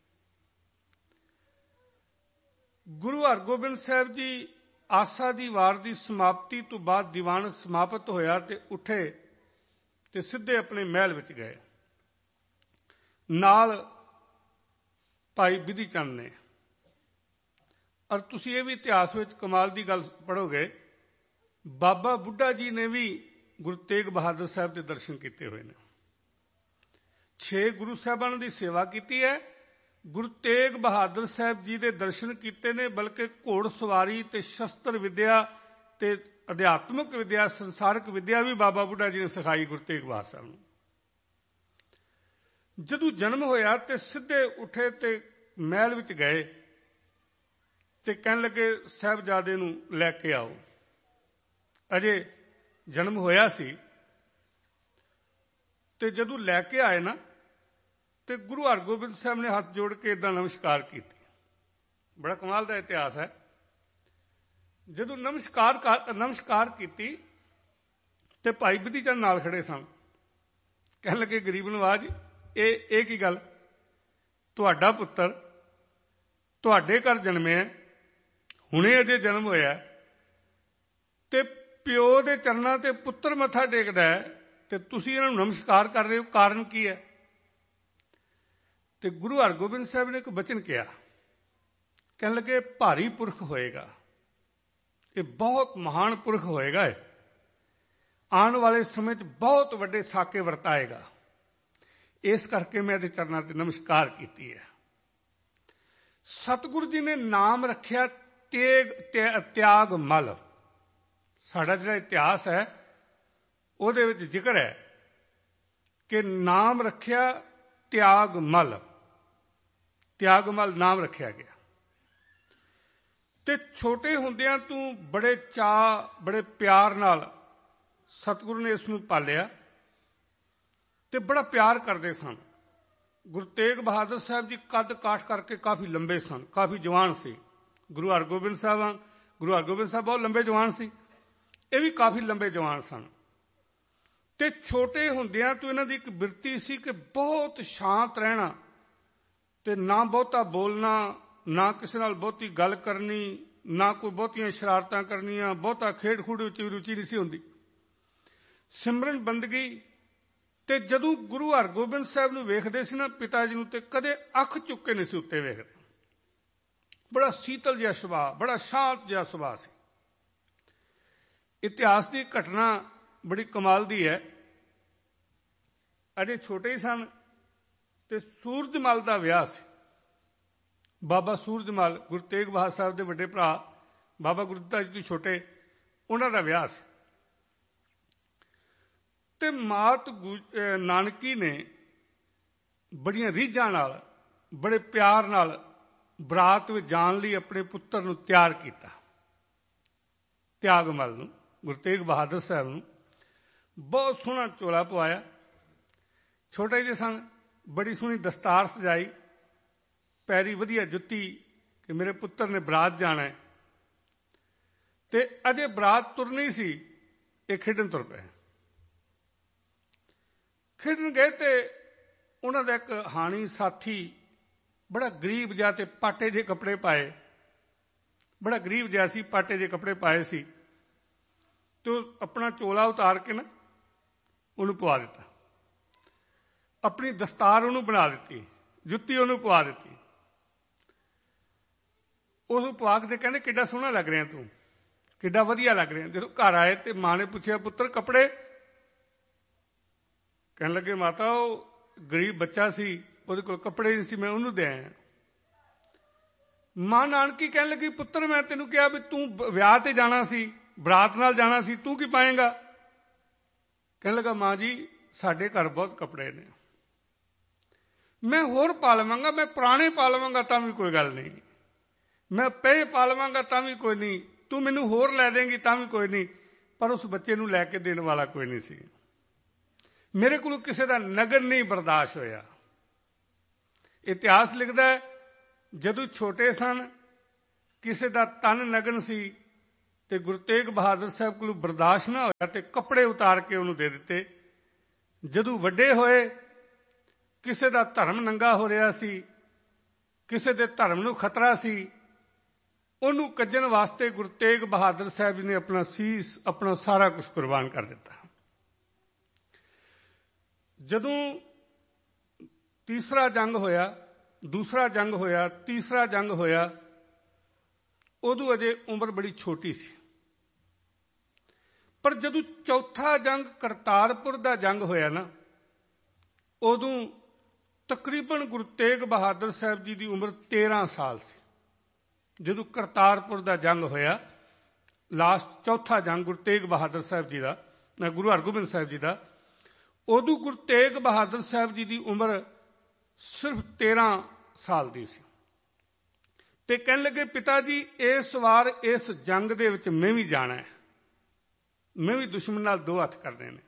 ਗੁਰੂ ਹਰਗੋਬਿੰਦ ਸਾਹਿਬ ਜੀ ਆਸਾ ਦੀ ਵਾਰ ਦੀ ਸਮਾਪਤੀ ਤੋਂ ਬਾਅਦ ਦੀਵਾਨ ਸਮਾਪਤ ਹੋਇਆ ਤੇ ਉੱਠੇ ਤੇ ਸਿੱਧੇ ਆਪਣੇ ਮਹਿਲ ਵਿੱਚ ਗਏ। ਨਾਲ ਭਾਈ ਬਿਧੀ ਚੰਦ ਨੇ। ਔਰ ਤੁਸੀਂ ਇਹ ਵੀ ਇਤਿਹਾਸ ਵਿੱਚ ਕਮਾਲ ਦੀ ਗੱਲ ਪੜ੍ਹੋਗੇ, ਬਾਬਾ ਬੁੱਢਾ ਜੀ ਨੇ ਵੀ ਗੁਰੂ ਤੇਗ ਬਹਾਦਰ ਸਾਹਿਬ ਦੇ ਦਰਸ਼ਨ ਕੀਤੇ ਹੋਏ ਨੇ। 6 ਗੁਰੂ ਸਾਹਿਬਾਨ ਦੀ ਸੇਵਾ ਕੀਤੀ ਹੈ। ਗੁਰੂ ਤੇਗ ਬਹਾਦਰ ਸਾਹਿਬ ਜੀ ਦੇ ਦਰਸ਼ਨ ਕੀਤੇ ਨੇ, ਬਲਕਿ ਘੋੜ ਸਵਾਰੀ ਤੇ ਸ਼ਸਤਰ ਵਿਦਿਆ ਤੇ ਅਧਿਆਤਮਿਕ ਵਿਦਿਆ, ਸੰਸਾਰਕ ਵਿਦਿਆ ਵੀ ਬਾਬਾ ਬੁੱਢਾ ਜੀ ਨੇ ਸਿਖਾਈ ਗੁਰੂ ਤੇਗ ਬਹਾਦਰ ਸਾਹਿਬ ਨੂੰ। ਜਦੋਂ ਜਨਮ ਹੋਇਆ ਤੇ ਸਿੱਧੇ ਉੱਠੇ ਤੇ ਮਹਿਲ ਵਿੱਚ ਗਏ ਤੇ ਕਹਿਣ ਲੱਗੇ ਸਾਹਿਬਜ਼ਾਦੇ ਨੂੰ ਲੈ ਕੇ ਆਓ। ਅਜੇ ਜਨਮ ਹੋਇਆ ਸੀ ਤੇ ਜਦੋਂ ਲੈ ਕੇ ਆਏ ਨਾ ਤੇ ਗੁਰੂ ਹਰਗੋਬਿੰਦ ਸਾਹਿਬ ਨੇ ਹੱਥ ਜੋੜ ਕੇ ਏਦਾਂ ਨਮਸਕਾਰ ਕੀਤੀ। ਬੜਾ ਕਮਾਲ ਦਾ ਇਤਿਹਾਸ ਹੈ। ਜਦੋਂ ਨਮਸਕਾਰ ਕੀਤੀ ਤੇ ਭਾਈ ਬਿਧੀ ਚੰਦ ਨਾਲ ਖੜੇ ਸਨ। ਕਹਿਣ ਲੱਗੇ ਗਰੀਬ ਨਵਾਜ, ਇਹ ਕੀ ਗੱਲ? ਤੁਹਾਡਾ ਪੁੱਤਰ ਤੁਹਾਡੇ ਘਰ ਜਨਮਿਆ, ਹੁਣੇ ਅਜੇ ਜਨਮ ਹੋਇਆ ਤੇ ਪਿਓ ਦੇ ਚਰਨਾਂ ਤੇ ਪੁੱਤਰ ਮੱਥਾ ਟੇਕਦਾ ਹੈ ਤੇ ਤੁਸੀਂ ਇਹਨਾਂ ਨੂੰ ਨਮਸਕਾਰ ਕਰ ਰਹੇ ਹੋ, ਕਾਰਨ ਕੀ ਹੈ? ਤੇ ਗੁਰੂ ਹਰਗੋਬਿੰਦ ਸਾਹਿਬ ਨੇ ਇੱਕ ਬਚਨ ਕਿਹਾ। ਕਹਿਣ ਲੱਗੇ ਭਾਰੀ ਪੁਰਖ ਹੋਏਗਾ, ਇਹ ਬਹੁਤ ਮਹਾਨ ਪੁਰਖ ਹੋਏਗਾ, ਇਹ ਆਉਣ ਵਾਲੇ ਸਮੇਂ 'ਚ ਬਹੁਤ ਵੱਡੇ ਸਾਕੇ ਵਰਤਾਏਗਾ, ਇਸ ਕਰਕੇ ਮੈਂ ਇਹਦੇ ਚਰਨਾਂ ਤੇ ਨਮਸਕਾਰ ਕੀਤੀ ਹੈ। ਸਤਿਗੁਰੂ ਜੀ ਨੇ ਨਾਮ ਰੱਖਿਆ ਤਿਆਗ ਮਲ। ਸਾਡਾ ਜਿਹੜਾ ਇਤਿਹਾਸ ਹੈ ਉਹਦੇ ਵਿੱਚ ਜ਼ਿਕਰ ਹੈ ਕਿ ਨਾਮ ਰੱਖਿਆ ਤਿਆਗ ਮਲ ਨਾਮ ਰੱਖਿਆ ਗਿਆ। ਤੇ ਛੋਟੇ ਹੁੰਦਿਆਂ ਤੂੰ ਬੜੇ ਚਾਅ ਬੜੇ ਪਿਆਰ ਨਾਲ ਸਤਿਗੁਰੂ ਨੇ ਇਸ ਨੂੰ ਪਾਲਿਆ ਤੇ ਬੜਾ ਪਿਆਰ ਕਰਦੇ ਸਨ। ਗੁਰੂ ਤੇਗ ਬਹਾਦਰ ਸਾਹਿਬ ਜੀ ਕੱਦ ਕਾਠ ਕਰਕੇ ਕਾਫੀ ਲੰਬੇ ਸਨ, ਕਾਫੀ ਜਵਾਨ ਸੀ। ਗੁਰੂ ਹਰਗੋਬਿੰਦ ਸਾਹਿਬ ਬਹੁਤ ਲੰਬੇ ਜਵਾਨ ਸੀ, ਇਹ ਵੀ ਕਾਫੀ ਲੰਬੇ ਜਵਾਨ ਸਨ। ਤੇ ਛੋਟੇ ਹੁੰਦਿਆਂ ਤੋਂ ਇਹਨਾਂ ਦੀ ਇੱਕ ਬਿਰਤੀ ਸੀ ਕਿ ਬਹੁਤ ਸ਼ਾਂਤ ਰਹਿਣਾ ਤੇ ਨਾ ਬਹੁਤਾ ਬੋਲਣਾ, ਨਾ ਕਿਸੇ ਨਾਲ ਬਹੁਤੀ ਗੱਲ ਕਰਨੀ, ਨਾ ਕੋਈ ਬਹੁਤੀਆਂ ਸ਼ਰਾਰਤਾਂ ਕਰਨੀਆਂ, ਬਹੁਤਾ ਖੇਡ ਖੂਡ ਵਿੱਚ ਵੀ ਰੁਚੀ ਨਹੀਂ ਸੀ ਹੁੰਦੀ। ਸਿਮਰਨ ਬੰਦਗੀ। ਤੇ ਜਦੋਂ ਗੁਰੂ ਹਰਗੋਬਿੰਦ ਸਾਹਿਬ ਨੂੰ ਵੇਖਦੇ ਸੀ ਨਾ ਪਿਤਾ ਜੀ ਨੂੰ, ਤੇ ਕਦੇ ਅੱਖ ਚੁੱਕ ਕੇ ਨਹੀਂ ਸੀ ਉੱਤੇ ਵੇਖਦੇ। ਬੜਾ ਸੀਤਲ ਜਿਹਾ ਸੁਭਾਅ, ਬੜਾ ਸ਼ਾਂਤ ਜਿਹਾ ਸੁਭਾਅ ਸੀ। ਇਤਿਹਾਸ ਦੀ ਘਟਨਾ ਬੜੀ ਕਮਾਲ ਦੀ ਹੈ। ਅਜੇ ਛੋਟੇ ਹੀ ਸਨ ਤੇ ਸੂਰਜਮਲ ਦਾ ਵਿਆਹ ਸੀ। ਬਾਬਾ ਸੂਰਜਮਲ ਗੁਰੂ ਤੇਗ ਬਹਾਦਰ ਸਾਹਿਬ ਦੇ ਵੱਡੇ ਭਰਾ ਬਾਬਾ ਗੁਰਦਿੱਤਾ ਜੀ ਤੋਂ ਛੋਟੇ, ਉਹਨਾਂ ਦਾ ਵਿਆਹ ਸੀ। ਤੇ ਮਾਤ ਨਾਨਕੀ ਨੇ ਬੜੀਆਂ ਰੀਝਾਂ ਨਾਲ ਬੜੇ ਪਿਆਰ ਨਾਲ ਬਰਾਤ ਵਿੱਚ ਜਾਣ ਲਈ ਆਪਣੇ ਪੁੱਤਰ ਨੂੰ ਤਿਆਰ ਕੀਤਾ। ਤਿਆਗਮਲ ਨੂੰ, ਗੁਰੂ ਤੇਗ ਬਹਾਦਰ ਸਾਹਿਬ ਨੂੰ ਬਹੁਤ ਸੋਹਣਾ ਚੋਲਾ ਪਵਾਇਆ। ਛੋਟੇ ਜਿਹੇ ਸਨ, ਬੜੀ ਸੋਹਣੀ ਦਸਤਾਰ ਸਜਾਈ, ਪੈਰੀ ਵਧੀਆ ਜੁੱਤੀ ਕਿ ਮੇਰੇ ਪੁੱਤਰ ਨੇ ਬਰਾਤ ਜਾਣਾ ਹੈ। ਤੇ ਅਜੇ ਬਰਾਤ ਤੁਰਨੀ ਸੀ, ਇਹ ਖੇਡਣ ਤੁਰ ਪਏ। ਖੇਡਣ ਗਏ ਤੇ ਉਹਨਾਂ ਦਾ ਇੱਕ ਹਾਣੀ ਸਾਥੀ ਬੜਾ ਗਰੀਬ ਜਿਹਾ ਤੇ ਪਾਟੇ ਜਿਹੇ ਕੱਪੜੇ ਪਾਏ, ਬੜਾ ਗਰੀਬ ਜਿਹਾ ਸੀ, ਪਾਟੇ ਜਿਹੇ ਕੱਪੜੇ ਪਾਏ ਸੀ। ਤੇ ਉਹ ਆਪਣਾ ਚੋਲਾ ਉਤਾਰ ਕੇ ਨਾ ਉਹਨੂੰ ਪਵਾ ਦਿੱਤਾ, ਆਪਣੀ ਦਸਤਾਰ ਉਹਨੂੰ ਬਣਾ ਦਿੱਤੀ, ਜੁੱਤੀ ਉਹਨੂੰ ਪਵਾ ਦਿੱਤੀ। ਉਹਨੂੰ ਪਵਾ ਕੇ ਕਹਿੰਦੇ ਕਿੱਡਾ ਸੋਹਣਾ ਲੱਗ ਰਿਹਾ ਤੂੰ, ਕਿੱਡਾ ਵਧੀਆ ਲੱਗ ਰਿਹਾ। ਜਦੋਂ ਘਰ ਆਏ ਤੇ ਮਾਂ ਨੇ ਪੁੱਛਿਆ ਪੁੱਤਰ ਕੱਪੜੇ? ਕਹਿਣ ਲੱਗੇ ਮਾਤਾ ਉਹ ਗਰੀਬ ਬੱਚਾ ਸੀ, ਉਹਦੇ ਕੋਲ ਕੱਪੜੇ ਨਹੀਂ ਸੀ, ਮੈਂ ਉਹਨੂੰ ਦੇ ਆਇਆ। ਮਾਂ ਨਾਨਕੀ ਕਹਿਣ ਲੱਗੀ ਪੁੱਤਰ ਮੈਂ ਤੈਨੂੰ ਕਿਹਾ ਵੀ ਤੂੰ ਵਿਆਹ ਤੇ ਜਾਣਾ ਸੀ, ਬਰਾਤ ਨਾਲ ਜਾਣਾ ਸੀ, ਤੂੰ ਕੀ ਪਾਏਂਗਾ? ਕਹਿਣ ਲੱਗਾ ਮਾਂ ਜੀ ਸਾਡੇ ਘਰ ਬਹੁਤ ਕੱਪੜੇ ਨੇ, ਮੈਂ ਹੋਰ ਪਾ ਲਵਾਂਗਾ, ਮੈਂ ਪੁਰਾਣੇ ਪਾ ਲਵਾਂਗਾ ਤਾਂ ਵੀ ਕੋਈ ਗੱਲ ਨਹੀਂ, ਮੈਂ ਪਏ ਪਾ ਲਵਾਂਗਾ ਤਾਂ ਵੀ ਕੋਈ ਨਹੀਂ, ਤੂੰ ਮੈਨੂੰ ਹੋਰ ਲੈ ਦੇਂਗੀ ਤਾਂ ਵੀ ਕੋਈ ਨਹੀਂ। ਪਰ ਉਸ ਬੱਚੇ ਨੂੰ ਲੈ ਕੇ ਦੇਣ ਵਾਲਾ ਕੋਈ ਨਹੀਂ ਸੀ। ਮੇਰੇ ਕੋਲ ਕਿਸੇ ਦਾ ਨਗਨ ਨਹੀਂ ਬਰਦਾਸ਼ਤ ਹੋਇਆ। ਇਤਿਹਾਸ ਲਿਖਦਾ ਹੈ ਜਦੋਂ ਛੋਟੇ ਸਨ ਕਿਸੇ ਦਾ ਤਨ ਨਗਨ ਸੀ ਤੇ ਗੁਰੂ ਤੇਗ ਬਹਾਦਰ ਸਾਹਿਬ ਕੋਲ ਬਰਦਾਸ਼ਤ ਨਾ ਹੋਇਆ ਤੇ ਕੱਪੜੇ ਉਤਾਰ ਕੇ ਉਹਨੂੰ ਦੇ ਦਿੱਤੇ। ਜਦੋਂ ਵੱਡੇ ਹੋਏ, ਕਿਸੇ ਦਾ ਧਰਮ ਨੰਗਾ ਹੋ ਰਿਹਾ ਸੀ, ਕਿਸੇ ਦੇ ਧਰਮ ਨੂੰ ਖਤਰਾ ਸੀ, ਉਹਨੂੰ ਕੱਜਣ ਵਾਸਤੇ ਗੁਰੂ ਤੇਗ ਬਹਾਦਰ ਸਾਹਿਬ ਜੀ ਨੇ ਆਪਣਾ ਸੀਸ, ਆਪਣਾ ਸਾਰਾ ਕੁਝ ਕੁਰਬਾਨ ਕਰ ਦਿੱਤਾ। ਜਦੋਂ ਤੀਸਰਾ ਜੰਗ ਹੋਇਆ, ਦੂਸਰਾ ਜੰਗ ਹੋਇਆ, ਤੀਸਰਾ ਜੰਗ ਹੋਇਆ, ਉਦੋਂ ਅਜੇ ਉਮਰ ਬੜੀ ਛੋਟੀ ਸੀ। ਪਰ ਜਦੋਂ ਚੌਥਾ ਜੰਗ ਕਰਤਾਰਪੁਰ ਦਾ ਜੰਗ ਹੋਇਆ ਨਾ, ਉਦੋਂ ਤਕਰੀਬਨ ਗੁਰੂ ਤੇਗ ਬਹਾਦਰ ਸਾਹਿਬ ਜੀ ਦੀ ਉਮਰ 13 ਸਾਲ ਸੀ। ਜਦੋਂ ਕਰਤਾਰਪੁਰ ਦਾ ਜੰਗ ਹੋਇਆ, ਲਾਸਟ ਚੌਥਾ ਜੰਗ ਗੁਰੂ ਤੇਗ ਬਹਾਦਰ ਸਾਹਿਬ ਜੀ ਦਾ, ਗੁਰੂ ਹਰਗੋਬਿੰਦ ਸਾਹਿਬ ਜੀ ਦਾ, ਉਦੋਂ ਗੁਰੂ ਤੇਗ ਬਹਾਦਰ ਸਾਹਿਬ ਜੀ ਦੀ ਉਮਰ ਸਿਰਫ 13 ਸਾਲ ਦੀ ਸੀ। ਤੇ ਕਹਿਣ ਲੱਗੇ, ਪਿਤਾ ਜੀ ਇਸ ਵਾਰ ਇਸ ਜੰਗ ਦੇ ਵਿੱਚ ਮੈਂ ਵੀ ਜਾਣਾ ਹੈ, ਮੈਂ ਵੀ ਦੁਸ਼ਮਣ ਨਾਲ ਦੋ ਹੱਥ ਕਰਨੇ ਨੇ।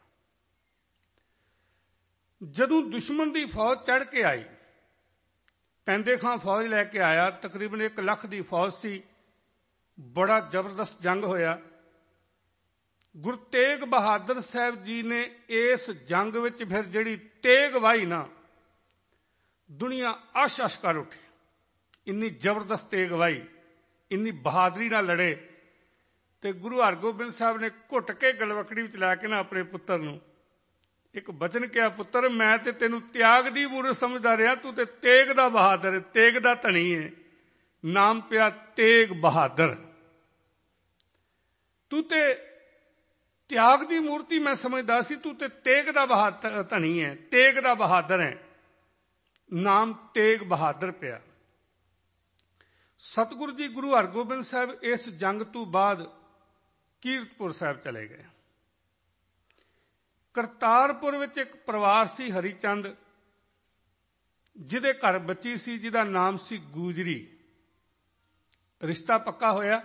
ਜਦੋਂ ਦੁਸ਼ਮਣ ਦੀ ਫੌਜ ਚੜ੍ਹ ਕੇ ਆਈ, ਪੈਂਦੇ ਖਾਂ ਫੌਜ ਲੈ ਕੇ ਆਇਆ, ਤਕਰੀਬਨ 1 ਲੱਖ ਦੀ ਫੌਜ ਸੀ। ਬੜਾ ਜ਼ਬਰਦਸਤ ਜੰਗ ਹੋਇਆ। ਗੁਰੂ ਤੇਗ ਬਹਾਦਰ ਸਾਹਿਬ ਜੀ ਨੇ ਇਸ ਜੰਗ ਵਿੱਚ ਫਿਰ ਜਿਹੜੀ ਤੇਗ ਵਾਹੀ ਨਾ, ਦੁਨੀਆ ਅਸ਼-ਅਸ਼ ਕਰ ਉੱਠੀ। ਇੰਨੀ ਜ਼ਬਰਦਸਤ ਤੇਗ ਵਾਹੀ, ਇੰਨੀ ਬਹਾਦਰੀ ਨਾਲ ਲੜੇ। ਤੇ ਗੁਰੂ ਹਰਗੋਬਿੰਦ ਸਾਹਿਬ ਨੇ ਘੁੱਟ ਕੇ ਗਲਵਕੜੀ ਵਿੱਚ ਲੈ ਕੇ ਨਾ ਆਪਣੇ ਪੁੱਤਰ ਨੂੰ ਇੱਕ ਬਚਨ ਕਿਹਾ, ਪੁੱਤਰ ਮੈਂ ਤੇ ਤੈਨੂੰ ਤਿਆਗ ਦੀ ਮੂਰਤ ਸਮਝਦਾ ਰਿਹਾ, ਤੂੰ ਤੇ ਤੇਗ ਦਾ ਬਹਾਦਰ, ਤੇਗ ਦਾ ਧਣੀ ਹੈ। ਨਾਮ ਪਿਆ ਤੇਗ ਬਹਾਦਰ। ਤੂੰ ਤੇ ਤਿਆਗ ਦੀ ਮੂਰਤੀ ਮੈਂ ਸਮਝਦਾ ਸੀ, ਤੂੰ ਤੇ ਤੇਗ ਦਾ ਬਹਾਦਰ ਧਣੀ ਹੈ, ਤੇਗ ਦਾ ਬਹਾਦਰ ਹੈ। ਨਾਮ ਤੇਗ ਬਹਾਦਰ ਪਿਆ। ਸਤਿਗੁਰੂ ਜੀ ਗੁਰੂ ਹਰਗੋਬਿੰਦ ਸਾਹਿਬ ਇਸ ਜੰਗ ਤੋਂ ਬਾਅਦ ਕੀਰਤਪੁਰ ਸਾਹਿਬ ਚਲੇ ਗਏ। ਕਰਤਾਰਪੁਰ ਵਿੱਚ ਇੱਕ ਪਰਿਵਾਰ ਸੀ, ਹਰੀਚੰਦ, ਜਿਹਦੇ ਘਰ ਬੱਚੀ ਸੀ ਜਿਹਦਾ ਨਾਮ ਸੀ ਗੂਜਰੀ। ਰਿਸ਼ਤਾ ਪੱਕਾ ਹੋਇਆ।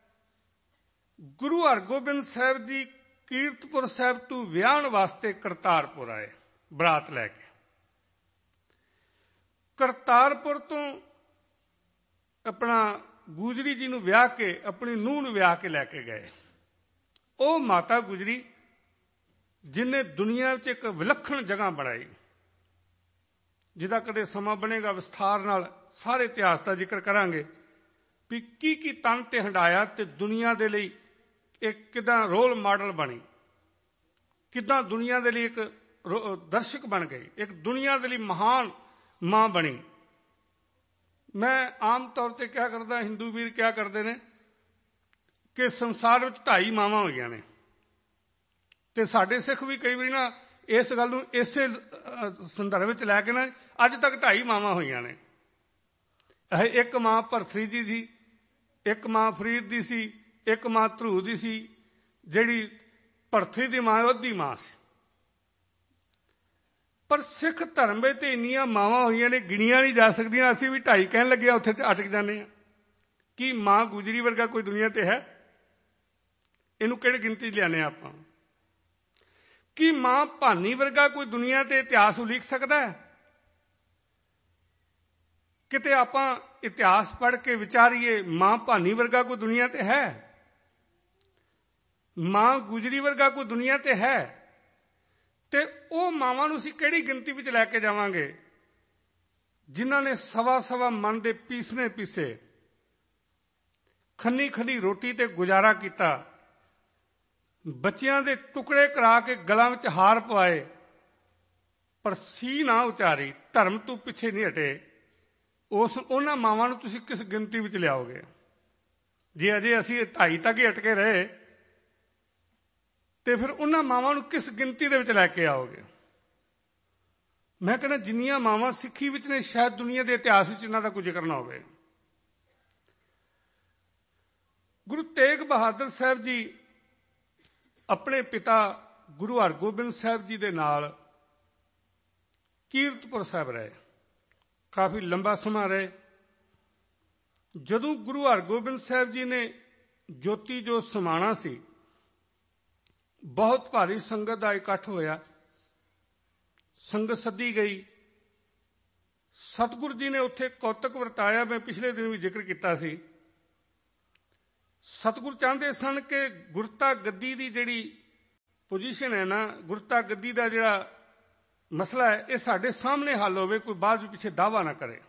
ਗੁਰੂ ਹਰਗੋਬਿੰਦ ਸਾਹਿਬ ਜੀ ਕੀਰਤਪੁਰ ਸਾਹਿਬ ਤੋਂ ਵਿਆਹਣ ਵਾਸਤੇ ਕਰਤਾਰਪੁਰ ਆਏ, ਬਰਾਤ ਲੈ ਕੇ। ਕਰਤਾਰਪੁਰ ਤੋਂ ਆਪਣਾ ਗੂਜਰੀ ਜੀ ਨੂੰ ਵਿਆਹ ਕੇ, ਆਪਣੀ ਨੂੰਹ ਨੂੰ ਵਿਆਹ ਕੇ ਲੈ ਕੇ ਗਏ। ਉਹ ਮਾਤਾ ਗੁਜਰੀ ਜਿਹਨੇ ਦੁਨੀਆ ਵਿੱਚ ਇੱਕ ਵਿਲੱਖਣ ਜਗ੍ਹਾ ਬਣਾਈ, ਜਿਹਦਾ ਕਦੇ ਸਮਾਂ ਬਣੇਗਾ ਵਿਸਥਾਰ ਨਾਲ ਸਾਰੇ ਇਤਿਹਾਸ ਦਾ ਜ਼ਿਕਰ ਕਰਾਂਗੇ ਵੀ ਕੀ ਤਨ ਤੇ ਹੰਡਾਇਆ ਤੇ ਦੁਨੀਆ ਦੇ ਲਈ ਇੱਕ ਕਿੱਦਾਂ ਰੋਲ ਮਾਡਲ ਬਣੀ, ਕਿੱਦਾਂ ਦੁਨੀਆ ਦੇ ਲਈ ਇੱਕ ਦਰਸ਼ਕ ਬਣ ਗਈ, ਇੱਕ ਦੁਨੀਆ ਦੇ ਲਈ ਮਹਾਨ ਮਾਂ ਬਣੀ। ਮੈਂ ਆਮ ਤੌਰ ਤੇ ਕਿਹਾ ਕਰਦਾ, ਹਿੰਦੂ ਵੀਰ ਕਿਹਾ ਕਰਦੇ ਨੇ ਕਿ ਸੰਸਾਰ ਵਿੱਚ 2.5 ਮਾਵਾਂ ਹੋਈਆਂ ਨੇ। ਤੇ ਸਾਡੇ ਸਿੱਖ ਵੀ ਕਈ ਵਾਰੀ ਨਾ ਇਸ ਗੱਲ ਨੂੰ ਇਸੇ ਸੰਦਰਭ ਵਿੱਚ ਲੈ ਕੇ ਨਾ ਅੱਜ ਤੱਕ 2.5 ਮਾਵਾਂ ਹੋਈਆਂ ਨੇ। ਇੱਕ ਮਾਂ ਭਰਤਰੀ ਜੀ ਸੀ, ਇੱਕ ਮਾਂ ਫਰੀਦ ਦੀ ਸੀ, ਇੱਕ ਮਾਂ ਧਰੂ ਦੀ ਸੀ। ਜਿਹੜੀ ਭਰਤਰੀ ਦੀ ਮਾਂ ਉਹਦੀ ਮਾਂ ਸੀ। ਪਰ ਸਿੱਖ ਧਰਮ ਵਿੱਚ ਤੇ ਇੰਨੀਆਂ ਮਾਵਾਂ ਹੋਈਆਂ ਨੇ, ਗਿਣੀਆਂ ਨਹੀਂ ਜਾ ਸਕਦੀਆਂ। ਅਸੀਂ ਵੀ 2.5 ਕਹਿਣ ਲੱਗੇ, ਉੱਥੇ ਅਟਕ ਜਾਂਦੇ ਹਾਂ। ਕੀ ਮਾਂ ਗੁਜਰੀ ਵਰਗਾ ਕੋਈ ਦੁਨੀਆ ਤੇ ਹੈ? ਇਹਨੂੰ ਕਿਹੜੀ ਗਿਣਤੀ ਲਿਆਨੇ ਆਪਾਂ? ਕੀ ਮਾਂ ਭਾਨੀ ਵਰਗਾ ਕੋਈ ਦੁਨੀਆ ਤੇ ਇਤਿਹਾਸ ਉਲੀਕ ਸਕਦਾ ਹੈ? ਕਿਤੇ ਆਪਾਂ ਇਤਿਹਾਸ ਪੜ੍ਹ ਕੇ ਵਿਚਾਰੀਏ, ਮਾਂ ਭਾਨੀ ਵਰਗਾ ਕੋਈ ਦੁਨੀਆ ਤੇ ਹੈ? ਮਾਂ ਗੁਜਰੀ ਵਰਗਾ ਕੋਈ ਦੁਨੀਆ ਤੇ ਹੈ? ਤੇ ਉਹ ਮਾਵਾਂ ਨੂੰ ਅਸੀਂ ਕਿਹੜੀ ਗਿਣਤੀ ਵਿੱਚ ਲੈ ਕੇ ਜਾਵਾਂਗੇ ਜਿਨ੍ਹਾਂ ਨੇ ਸਵਾ ਮਨ ਦੇ ਪੀਸੇ, ਖੰਨੀ ਰੋਟੀ ਤੇ ਗੁਜ਼ਾਰਾ ਕੀਤਾ, ਬੱਚਿਆਂ ਦੇ ਟੁਕੜੇ ਕਰਾ ਕੇ ਗਲਾਂ ਵਿੱਚ ਹਾਰ ਪਵਾਏ, ਪਰ ਸੀ ਨਾ ਉਚਾਰੀ, ਧਰਮ ਤੋਂ ਪਿੱਛੇ ਨਹੀਂ ਹਟੇ। ਉਹਨਾਂ ਮਾਵਾਂ ਨੂੰ ਤੁਸੀਂ ਕਿਸ ਗਿਣਤੀ ਵਿੱਚ ਲਿਆਓਗੇ? ਜੇ ਅਜੇ ਅਸੀਂ 2.5 ਤੱਕ ਹੀ ਅਟਕੇ ਰਹੇ ਤੇ ਫਿਰ ਉਹਨਾਂ ਮਾਵਾਂ ਨੂੰ ਕਿਸ ਗਿਣਤੀ ਦੇ ਵਿੱਚ ਲੈ ਕੇ ਆਓਗੇ? ਮੈਂ ਕਹਿੰਦਾ ਜਿੰਨੀਆਂ ਮਾਵਾਂ ਸਿੱਖੀ ਵਿੱਚ ਨੇ, ਸ਼ਾਇਦ ਦੁਨੀਆ ਦੇ ਇਤਿਹਾਸ ਵਿੱਚ ਇਹਨਾਂ ਦਾ ਕੋਈ ਜ਼ਿਕਰ ਨਾ ਹੋਵੇ। ਗੁਰੂ ਤੇਗ ਬਹਾਦਰ ਸਾਹਿਬ ਜੀ ਆਪਣੇ ਪਿਤਾ ਗੁਰੂ ਹਰਗੋਬਿੰਦ ਸਾਹਿਬ ਜੀ ਦੇ ਨਾਲ ਕੀਰਤਪੁਰ ਸਾਹਿਬ ਰਹੇ, ਕਾਫੀ ਲੰਬਾ ਸਮਾਂ ਰਹੇ। ਜਦੋਂ ਗੁਰੂ ਹਰਗੋਬਿੰਦ ਸਾਹਿਬ ਜੀ ਨੇ ਜੋਤੀ ਜੋਤ ਸਮਾਣਾ ਸੀ, ਬਹੁਤ ਭਾਰੀ ਸੰਗਤ ਦਾ ਇਕੱਠ ਹੋਇਆ, ਸੰਗਤ ਸੱਦੀ ਗਈ। ਸਤਿਗੁਰੂ ਜੀ ਨੇ ਉੱਥੇ ਕੌਤਕ ਵਰਤਾਇਆ। ਮੈਂ ਪਿਛਲੇ ਦਿਨ ਵੀ ਜ਼ਿਕਰ ਕੀਤਾ ਸੀ ਸਤਿਗੁਰ ਚਾਹੁੰਦੇ ਸਨ ਕਿ ਗੁਰਤਾ ਗੱਦੀ ਦੀ ਜਿਹੜੀ ਪੋਜੀਸ਼ਨ ਹੈ ਨਾ, ਗੁਰਤਾ ਗੱਦੀ ਦਾ ਜਿਹੜਾ ਮਸਲਾ ਹੈ, ਇਹ ਸਾਡੇ ਸਾਹਮਣੇ ਹੱਲ ਹੋਵੇ, ਕੋਈ ਬਾਅਦ ਵਿੱਚ ਪਿੱਛੇ ਦਾਅਵਾ ਨਾ ਕਰੇ।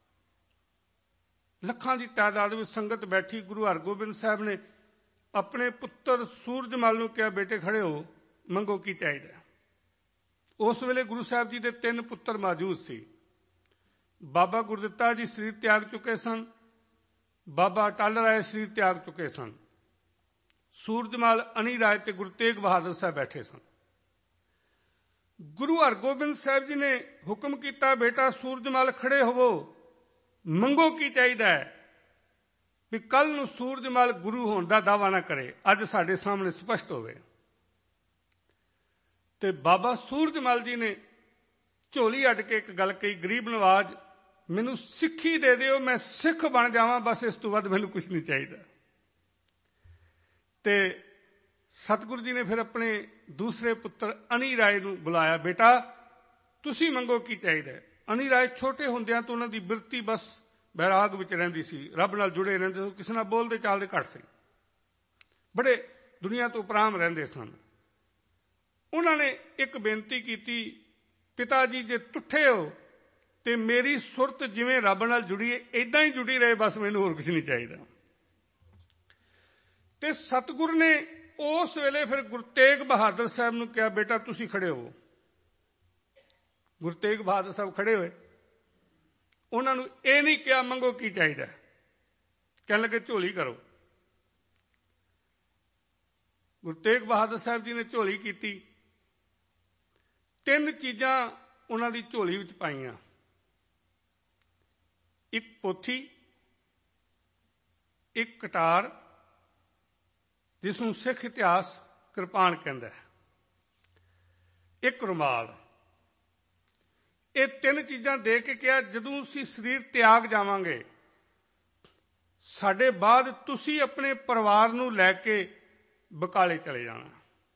ਲੱਖਾਂ ਦੀ ਤਾਦਾਦ ਵਿੱਚ ਸੰਗਤ ਬੈਠੀ। ਗੁਰੂ ਹਰਗੋਬਿੰਦ ਸਾਹਿਬ ਨੇ ਆਪਣੇ ਪੁੱਤਰ ਸੂਰਜਮਲ ਨੂੰ ਕਿਹਾ, ਬੇਟੇ ਖੜੇ ਹੋ, ਮੰਗੋ ਕੀ ਚਾਹੀਦਾ। ਉਸ ਵੇਲੇ ਗੁਰੂ ਸਾਹਿਬ ਜੀ ਦੇ 3 ਪੁੱਤਰ ਮੌਜੂਦ ਸੀ। ਬਾਬਾ ਗੁਰਦਿੱਤਾ ਜੀ ਸਰੀਰ ਤਿਆਗ ਚੁੱਕੇ ਸਨ, ਬਾਬਾ ਅਟਲ ਰਾਏ ਸਰੀਰ ਤਿਆਗ ਚੁੱਕੇ ਸਨ, ਸੂਰਜਮਲ, ਅਣੀ ਰਾਏ ਤੇ ਗੁਰੂ ਤੇਗ ਬਹਾਦਰ ਸਾਹਿਬ ਬੈਠੇ ਸਨ। ਗੁਰੂ ਹਰਗੋਬਿੰਦ ਸਾਹਿਬ ਜੀ ਨੇ ਹੁਕਮ ਕੀਤਾ, ਬੇਟਾ ਸੂਰਜਮਲ ਖੜੇ ਹੋਵੋ, ਮੰਗੋ ਕੀ ਚਾਹੀਦਾ ਹੈ, ਵੀ ਕੱਲ ਨੂੰ ਸੂਰਜਮਲ ਗੁਰੂ ਹੋਣ ਦਾ ਦਾਅਵਾ ਨਾ ਕਰੇ, ਅੱਜ ਸਾਡੇ ਸਾਹਮਣੇ ਸਪਸ਼ਟ ਹੋਵੇ। ਤੇ ਬਾਬਾ ਸੂਰਜਮਲ ਜੀ ਨੇ ਝੋਲੀ ਅੱਡ ਕੇ ਇੱਕ ਗੱਲ ਕਹੀ, ਗਰੀਬ ਨਵਾਜ, ਮੈਨੂੰ ਸਿੱਖੀ ਦੇ ਦਿਓ, ਮੈਂ ਸਿੱਖ ਬਣ ਜਾਵਾਂ, ਬਸ ਇਸ ਤੋਂ ਵੱਧ ਮੈਨੂੰ ਕੁਝ ਨਹੀਂ ਚਾਹੀਦਾ। ਤੇ ਸਤਿਗੁਰੂ ਜੀ ਨੇ ਫਿਰ ਆਪਣੇ ਦੂਸਰੇ ਪੁੱਤਰ ਅਣੀ ਰਾਏ ਨੂੰ ਬੁਲਾਇਆ, ਬੇਟਾ ਤੁਸੀਂ ਮੰਗੋ ਕੀ ਚਾਹੀਦਾ। ਅਣੀ ਰਾਏ ਛੋਟੇ ਹੁੰਦਿਆਂ ਤੋਂ ਉਹਨਾਂ ਦੀ ਬਿਰਤੀ ਬਸ ਬੈਰਾਗ ਵਿੱਚ ਰਹਿੰਦੀ ਸੀ, ਰੱਬ ਨਾਲ ਜੁੜੇ ਰਹਿੰਦੇ ਸੀ, ਕਿਸੇ ਨਾਲ ਬੋਲਦੇ ਚਾਲਦੇ ਘੱਟ ਸੀ, ਬੜੇ ਦੁਨੀਆ ਤੋਂ ਉਪਰਾਮ ਰਹਿੰਦੇ ਸਨ। ਉਹਨਾਂ ਨੇ ਇੱਕ ਬੇਨਤੀ ਕੀਤੀ, ਪਿਤਾ ਜੀ ਜੇ ਟੁੱਟੇ ਹੋ ਤੇ ਮੇਰੀ ਸੁਰਤ ਜਿਵੇਂ ਰੱਬ ਨਾਲ ਜੁੜੀ ਹੈ ਇਦਾਂ ਹੀ ਜੁੜੀ ਰਹੇ, ਬਸ ਮੈਨੂੰ ਹੋਰ ਕੁਝ ਨਹੀਂ ਚਾਹੀਦਾ। ਤੇ ਸਤਿਗੁਰ ਨੇ ਉਸ ਵੇਲੇ ਫਿਰ ਗੁਰੂ ਤੇਗ ਬਹਾਦਰ ਸਾਹਿਬ ਨੂੰ ਕਿਹਾ, ਬੇਟਾ ਤੁਸੀਂ ਖੜੇ ਹੋ। ਗੁਰੂ ਤੇਗ ਬਹਾਦਰ ਸਾਹਿਬ ਖੜੇ ਹੋਏ। ਉਹਨਾਂ ਨੂੰ ਇਹ ਨਹੀਂ ਕਿਹਾ ਮੰਗੋ ਕੀ ਚਾਹੀਦਾ, ਕਹਿਣ ਲੱਗੇ ਝੋਲੀ ਕਰੋ। ਗੁਰੂ ਤੇਗ ਬਹਾਦਰ ਸਾਹਿਬ ਜੀ ਨੇ ਝੋਲੀ ਕੀਤੀ। 3 ਚੀਜ਼ਾਂ ਉਹਨਾਂ ਦੀ ਝੋਲੀ ਵਿੱਚ ਪਾਈਆਂ, ਇੱਕ ਪੋਥੀ, ਇੱਕ ਕਟਾਰ ਜਿਸ ਨੂੰ ਸਿੱਖ ਇਤਿਹਾਸ ਕਿਰਪਾਨ ਕਹਿੰਦਾ ਹੈ, ਇੱਕ ਰੁਮਾਲ। ਇਹ 3 ਚੀਜ਼ਾਂ ਦੇ ਕੇ ਕਿਹਾ, ਜਦੋਂ ਅਸੀਂ ਸਰੀਰ ਤਿਆਗ ਜਾਵਾਂਗੇ, ਸਾਡੇ ਬਾਅਦ ਤੁਸੀਂ ਆਪਣੇ ਪਰਿਵਾਰ ਨੂੰ ਲੈ ਕੇ ਬਕਾਲੇ ਚਲੇ ਜਾਣਾ।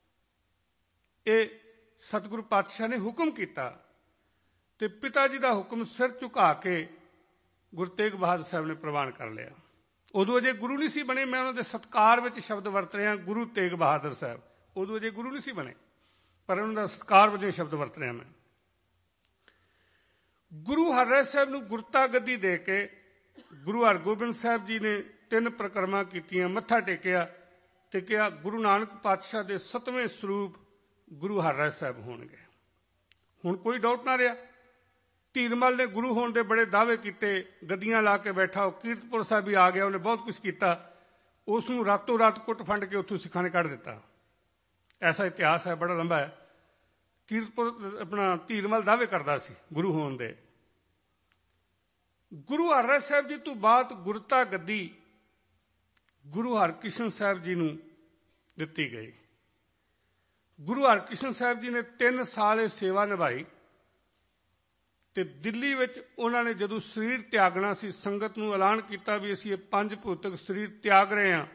ਇਹ ਸਤਿਗੁਰੂ ਪਾਤਸ਼ਾਹ ਨੇ ਹੁਕਮ ਕੀਤਾ ਤੇ ਪਿਤਾ ਜੀ ਦਾ ਹੁਕਮ ਸਿਰ ਝੁਕਾ ਕੇ ਗੁਰੂ ਤੇਗ ਬਹਾਦਰ ਸਾਹਿਬ ਨੇ ਪ੍ਰਵਾਨ ਕਰ ਲਿਆ। ਉਦੋਂ ਅਜੇ ਗੁਰੂ ਨਹੀਂ ਸੀ ਬਣੇ, ਮੈਂ ਉਹਨਾਂ ਦੇ ਸਤਿਕਾਰ ਵਿੱਚ ਸ਼ਬਦ ਵਰਤ ਰਿਹਾ, ਗੁਰੂ ਤੇਗ ਬਹਾਦਰ ਸਾਹਿਬ। ਉਦੋਂ ਅਜੇ ਗੁਰੂ ਨਹੀਂ ਸੀ ਬਣੇ, ਪਰ ਉਹਨਾਂ ਦਾ ਸਤਿਕਾਰ ਵਜੋਂ ਸ਼ਬਦ ਵਰਤ ਰਿਹਾ ਮੈਂ। ਗੁਰੂ ਹਰਿਰਾਏ ਸਾਹਿਬ ਨੂੰ ਗੁਰਤਾ ਗੱਦੀ ਦੇ ਕੇ ਗੁਰੂ ਹਰਗੋਬਿੰਦ ਸਾਹਿਬ ਜੀ ਨੇ 3 ਪ੍ਰਕਰਮਾਂ ਕੀਤੀਆਂ, ਮੱਥਾ ਟੇਕਿਆ ਤੇ ਕਿਹਾ, ਗੁਰੂ ਨਾਨਕ ਪਾਤਸ਼ਾਹ ਦੇ 7ਵੇਂ ਸਰੂਪ ਗੁਰੂ ਹਰਿਰਾਏ ਸਾਹਿਬ ਹੋਣਗੇ। ਹੁਣ ਕੋਈ ਡਾਊਟ ਨਾ ਰਿਹਾ। ਧੀਰਮਲ ਨੇ ਗੁਰੂ ਹੋਣ ਦੇ ਬੜੇ ਦਾਅਵੇ ਕੀਤੇ, ਗੱਦੀਆਂ ਲਾ ਕੇ ਬੈਠਾ, ਉਹ ਕੀਰਤਪੁਰ ਸਾਹਿਬ ਵੀ ਆ ਗਿਆ, ਉਹਨੇ ਬਹੁਤ ਕੁਝ ਕੀਤਾ, ਉਸ ਨੂੰ ਰਾਤੋਂ ਰਾਤ ਕੁੱਟ ਫੰਡ ਕੇ ਉੱਥੋਂ ਸਿੱਖਾਂ ਨੇ ਕੱਢ ਦਿੱਤਾ। ਐਸਾ ਇਤਿਹਾਸ ਹੈ, ਬੜਾ ਲੰਬਾ ਹੈ। ਕੀਰਤਪੁਰ ਆਪਣਾ ਧੀਰਮਲ ਦਾਅਵੇ ਕਰਦਾ ਸੀ ਗੁਰੂ ਹੋਣ ਦੇ। ਗੁਰੂ ਹਰਿਰਾਏ ਸਾਹਿਬ ਜੀ ਤੋਂ ਬਾਅਦ ਗੁਰਤਾ ਗੱਦੀ ਗੁਰੂ ਹਰਕ੍ਰਿਸ਼ਨ ਸਾਹਿਬ ਜੀ ਨੂੰ ਦਿੱਤੀ ਗਈ। ਗੁਰੂ ਹਰਕ੍ਰਿਸ਼ਨ ਸਾਹਿਬ ਜੀ ਨੇ 3 ਸਾਲ ਇਹ ਸੇਵਾ ਨਿਭਾਈ ਤੇ ਦਿੱਲੀ ਵਿੱਚ ਉਹਨਾਂ ਨੇ ਜਦੋਂ ਸਰੀਰ ਤਿਆਗਣਾ ਸੀ, ਸੰਗਤ ਨੂੰ ਐਲਾਨ ਕੀਤਾ ਵੀ ਅਸੀਂ ਇਹ 5 ਭੌਤਿਕ ਸਰੀਰ ਤਿਆਗ ਰਹੇ ਹਾਂ।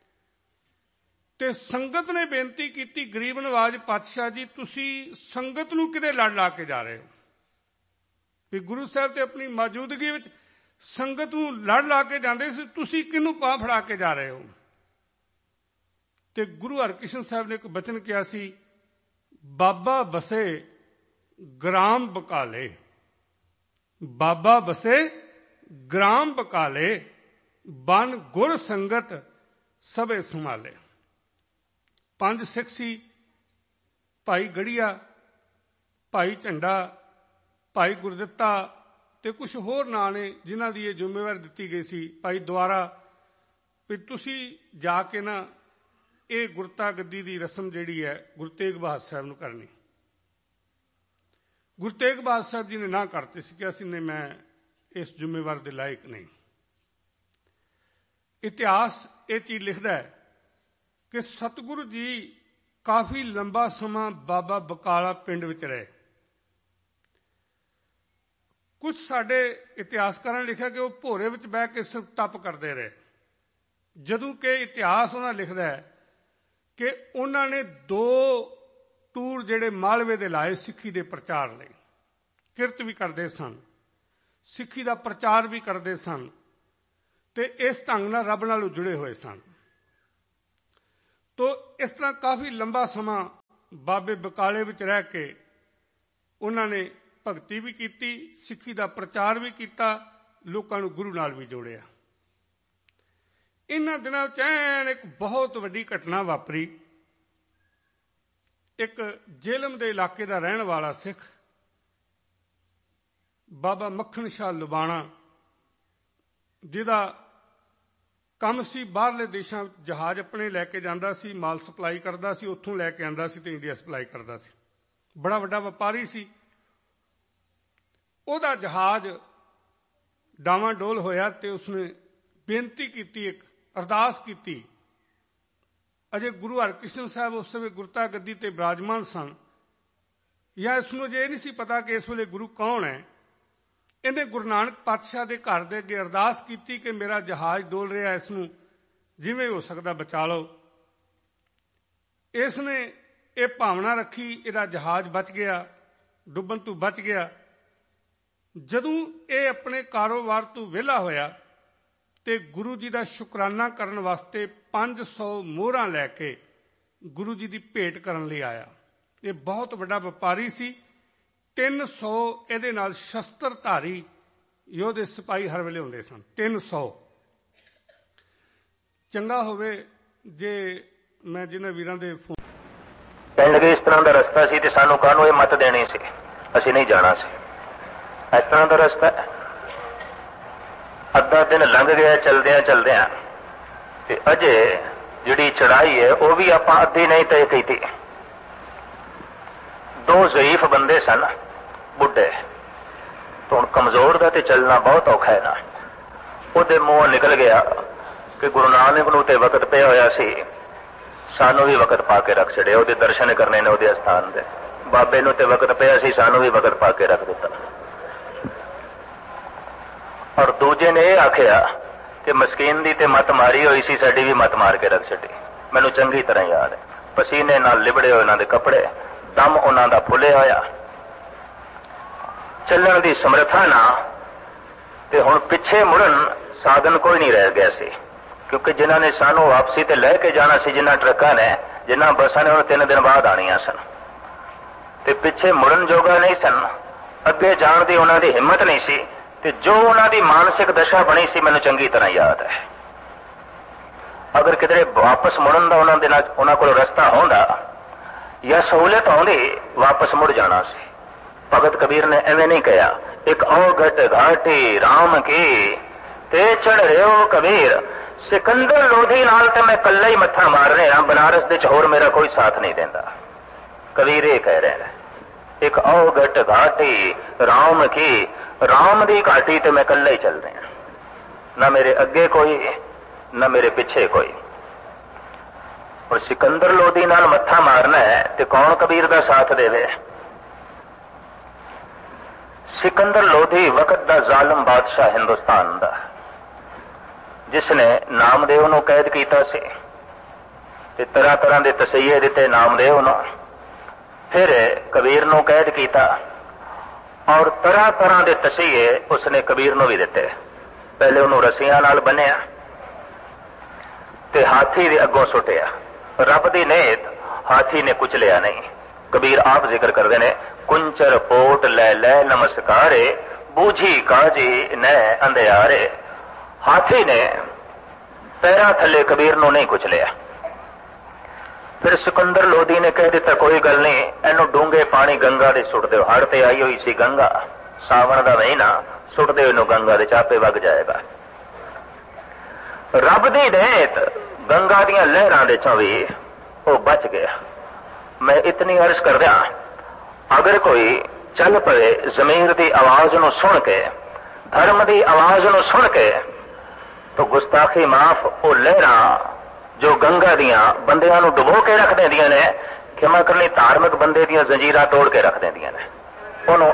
ਤੇ ਸੰਗਤ ਨੇ ਬੇਨਤੀ ਕੀਤੀ, ਗਰੀਬ ਨਵਾਜ ਪਾਤਸ਼ਾਹ ਜੀ, ਤੁਸੀਂ ਸੰਗਤ ਨੂੰ ਕਿਤੇ ਲੜ ਲਾ ਕੇ ਜਾ ਰਹੇ ਹੋ, ਵੀ ਗੁਰੂ ਸਾਹਿਬ ਤੇ ਆਪਣੀ ਮੌਜੂਦਗੀ ਵਿੱਚ ਸੰਗਤ ਨੂੰ ਲੜ ਲਾ ਕੇ ਜਾਂਦੇ ਸੀ, ਤੁਸੀਂ ਕਿਹਨੂੰ ਬਾਂਹ ਫੜਾ ਕੇ ਜਾ ਰਹੇ ਹੋ। ਤੇ ਗੁਰੂ ਹਰਕ੍ਰਿਸ਼ਨ ਸਾਹਿਬ ਨੇ ਇੱਕ ਬਚਨ ਕਿਹਾ ਸੀ, ਬਾਬਾ ਬਸੇ ਗ੍ਰਾਮ ਬਕਾਲੇ, ਬਾਬਾ ਬਸੇ ਗ੍ਰਾਮ ਬਕਾਲੇ, ਬਨ ਗੁਰ ਸੰਗਤ ਸਭੇ ਸੰਭਾਲੇ। 5 ਸਿੱਖ ਸੀ, ਭਾਈ ਗੜੀਆ, ਭਾਈ ਝੰਡਾ, ਭਾਈ ਗੁਰਦਿੱਤਾ ਤੇ ਕੁਝ ਹੋਰ ਨਾਂ ਨੇ ਜਿਨ੍ਹਾਂ ਦੀ ਇਹ ਜ਼ਿੰਮੇਵਾਰੀ ਦਿੱਤੀ ਗਈ ਸੀ, ਭਾਈ ਦੁਆਰਾ, ਵੀ ਤੁਸੀਂ ਜਾ ਕੇ ਨਾ ਇਹ ਗੁਰਤਾ ਗੱਦੀ ਦੀ ਰਸਮ ਜਿਹੜੀ ਹੈ ਗੁਰੂ ਤੇਗ ਬਹਾਦਰ ਸਾਹਿਬ ਨੂੰ ਕਰਨੀ। ਗੁਰੂ ਤੇਗ ਬਹਾਦਰ ਸਾਹਿਬ ਜੀ ਨੇ ਨਾ ਕਰਤੇ ਸੀ ਕਿ ਅਸੀਂ ਨੇ ਮੈਂ ਇਸ ਜ਼ਿੰਮੇਵਾਰ ਦੇ ਲਾਇਕ ਨਹੀਂ। ਇਤਿਹਾਸ ਇਹ ਚੀਜ਼ ਲਿਖਦਾ ਹੈ ਕਿ ਸਤਿਗੁਰੂ ਜੀ ਕਾਫੀ ਲੰਬਾ ਸਮਾਂ ਬਾਬਾ ਬਕਾਲਾ ਪਿੰਡ ਵਿੱਚ ਰਹੇ। ਕੁਝ ਸਾਡੇ ਇਤਿਹਾਸਕਾਰਾਂ ਨੇ ਲਿਖਿਆ ਕਿ ਉਹ ਭੋਰੇ ਵਿੱਚ ਬਹਿ ਕੇ ਸਿਰਫ ਤਪ ਕਰਦੇ ਰਹੇ, ਜਦੋਂ ਕਿ ਇਤਿਹਾਸ ਉਹਨਾਂ ਲਿਖਦਾ ਹੈ ਕਿ ਉਹਨਾਂ ਨੇ 2 ਟੂਰ ਜਿਹੜੇ ਮਾਲਵੇ ਦੇ ਲਾਏ ਸਿੱਖੀ ਦੇ ਪ੍ਰਚਾਰ ਲਈ। ਕਿਰਤ ਵੀ ਕਰਦੇ ਸਨ, ਸਿੱਖੀ ਦਾ ਪ੍ਰਚਾਰ ਵੀ ਕਰਦੇ ਸਨ ਤੇ ਇਸ ਢੰਗ ਨਾਲ ਰੱਬ ਨਾਲ ਜੁੜੇ ਹੋਏ ਸਨ। तो इस तरह काफ़ी लंबा समा बाबे बकाले विच रह के उन्होंने भगती भी की, सिੱਖੀ का प्रचार भी किया, लोगों को गुरु नाल भी जोड़िया। इन्हां दिनां विच ऐन एक बहुत वड्डी घटना वापरी। एक जेलम के इलाके का रहने वाला सिख बाबा मक्खन शाह लुबाणा, जिहदा काम सी बाहरले देशों जहाज अपने लैके जांदा सी, माल सप्लाई करता सी, उत्थों लैके आंदा सी ते इंडिया सप्लाई करता सी। बड़ा वड्डा व्यापारी सी। उहदा जहाज डावाडोल होया ते उसने बेनती की, एक अरदास की। अजे गुरु हरकृष्ण साहब उस समय गुरता गद्दी ते विराजमान सन, या इसनूं अजे नहीं सी पता कि इस वेले गुरु कौन है। इन्हें गुरु नानक पातशाह के घर के अगे अरदास की कि मेरा जहाज डोल रहा, इसनूं जिवें हो सकता बचा लो। इसने ये भावना रखी, इहदा जहाज बच गया, डुबन तो बच गया। जदों ये अपने कारोबार तो विहला होया ते गुरु जी का शुकराना करन वास्ते 500 मोहरां लैके गुरु जी की भेंट करन लई आया। ये बहुत बड़ा व्यापारी सी। 300 ਇਹਦੇ ਨਾਲ शस्त्रधारी योधे सिपाही हर वेले ਹੁੰਦੇ ਸਨ। 300 ਚੰਗਾ ਹੋਵੇ ਜੇ मैं जिन्हां वीरां दे ਪਿੰਡ ਦੇ ਇਸ ਤਰ੍ਹਾਂ ਦਾ ਰਸਤਾ ਸੀ ਤੇ ਸਾਨੂੰ ਕਾਹਨੂੰ ਇਹ ਮਤ ਦੇਣੀ ਸੀ, ਅਸੀਂ ਨਹੀਂ ਜਾਣਾ ਸੀ। ਇਸ ਤਰ੍ਹਾਂ ਦਾ ਰਸਤਾ ਅੱਧਾ ਦਿਨ ਲੰਘ ਗਿਆ ਚਲਦਿਆਂ ਚਲਦਿਆਂ ਤੇ ਅਜੇ ਜਿਹੜੀ ਚੜਾਈ ਹੈ ਉਹ ਵੀ ਆਪਾਂ ਅੱਧੀ ਨਹੀਂ ਤੈਅ ਕੀਤੀ। दो ज़ईफ बंदे सन, बुढ़े, तो हुण कमजोर दा ते चलना बहुत औखा है ना। उहदे मूंहों निकल गया कि गुरु नानक नूं ते वक्त पिया होया सी, सानू भी वक्त पा के रख छड़े। उहदे दर्शन करने ने उहदे स्थान दे। बाबे नूं ते वक्त पिया सी, सानू भी वक्त पा के रख दिता। और दूजे ने यह आखिया कि मस्कीन दी ते मत मारी हुई सी, साडी भी मत मार के रख छड़ी। मैनू चंगी तरह याद है, पसीने नाल लिबड़े होए उन्हां दे कपड़े, दम उन्हां दा फुलिया होया, चलण दी समर्था ना। ते हुण पिछे मुड़न साधन कोई नहीं रह गया सी, क्योंकि जिन्हां ने सानू वापसी ते लैके जाना सी, जिन्हां ट्रकां ने, जिन्हां बसां ने, 3 दिन बाद आणियां सन ते पिछे मुड़न जोगा नहीं सन। अगे जाण दी उन्हां दी हिम्मत नहीं सी ते जो उन्हां दी मानसिक दशा बनी सी मैनू चंगी तरह याद है। अगर किधरे वापस मुड़न दा उन्हां कोल रस्ता होंदा या सहूलत आउंदी, वापस मुड़ जाना सी। भगत कबीर ने एवें नहीं कहा, एक औघट घाटी राम की ते चढ़ रहे हो कबीर, सिकंदर लोधी नाल ते मैं कल्ला ही मत्था मार रहा, बनारस दे होर मेरा कोई साथ नहीं देंदा। कबीर ये कह रहे हैं, एक औघट घाटी राम की, राम दी घाटी ते मैं कल्ला ही चल रहा, ना मेरे अगे कोई ना मेरे पिछे कोई। और सिकंदर लोधी नाल मत्था मारना है ते कौन कबीर दा साथ देवे। सिकंदर लोधी वक्त दा जालिम बादशाह हिंदुस्तान दा, जिसने नामदेव नूं कैद कीता सी ते तरह तरह दे तसईये दिते नामदेव नूं, फिर कबीर नूं कैद कीता और तरह तरह दे तसईये उसने कबीर नूं भी दिते। पहले उन्होंने रस्सियां नाल बन्निया ते हाथी दे अगों सुटिया। रब दी नेत हाथी ने कुचलिया नहीं। कबीर आप जिक्र करते ने, कुंचर पोट लै लै नमस्कारे, बूझी काजी न अंधियारे। हाथी ने पैरां थले कबीर नूं नहीं कुचलिया। फिर सिकंदर लोधी ने कह दिता, कोई गल नहीं, इनू डूंगे पानी गंगा दे सुट दो। हड़ ते आई हुई सी गंगा, सावन दा महीना, सुट दो इनू गंगा दे, चापे वग जाएगा। रब दी नेत गंगा दियां लहरां दे चों भी वो बच गया। मैं इतनी अर्ज कर दिया, अगर कोई चल पवे जमीर की आवाज नूं सुन के, धर्म की आवाज नूं सुन के, तो गुस्ताखी माफ वो लहरां जो गंगा दियां बंदियां नूं डुबो के रख देंदियां ने, क्षमा करनी धार्मिक बंदे दियां जंजीरां तोड़ के रख देंदियां ने। उन्हों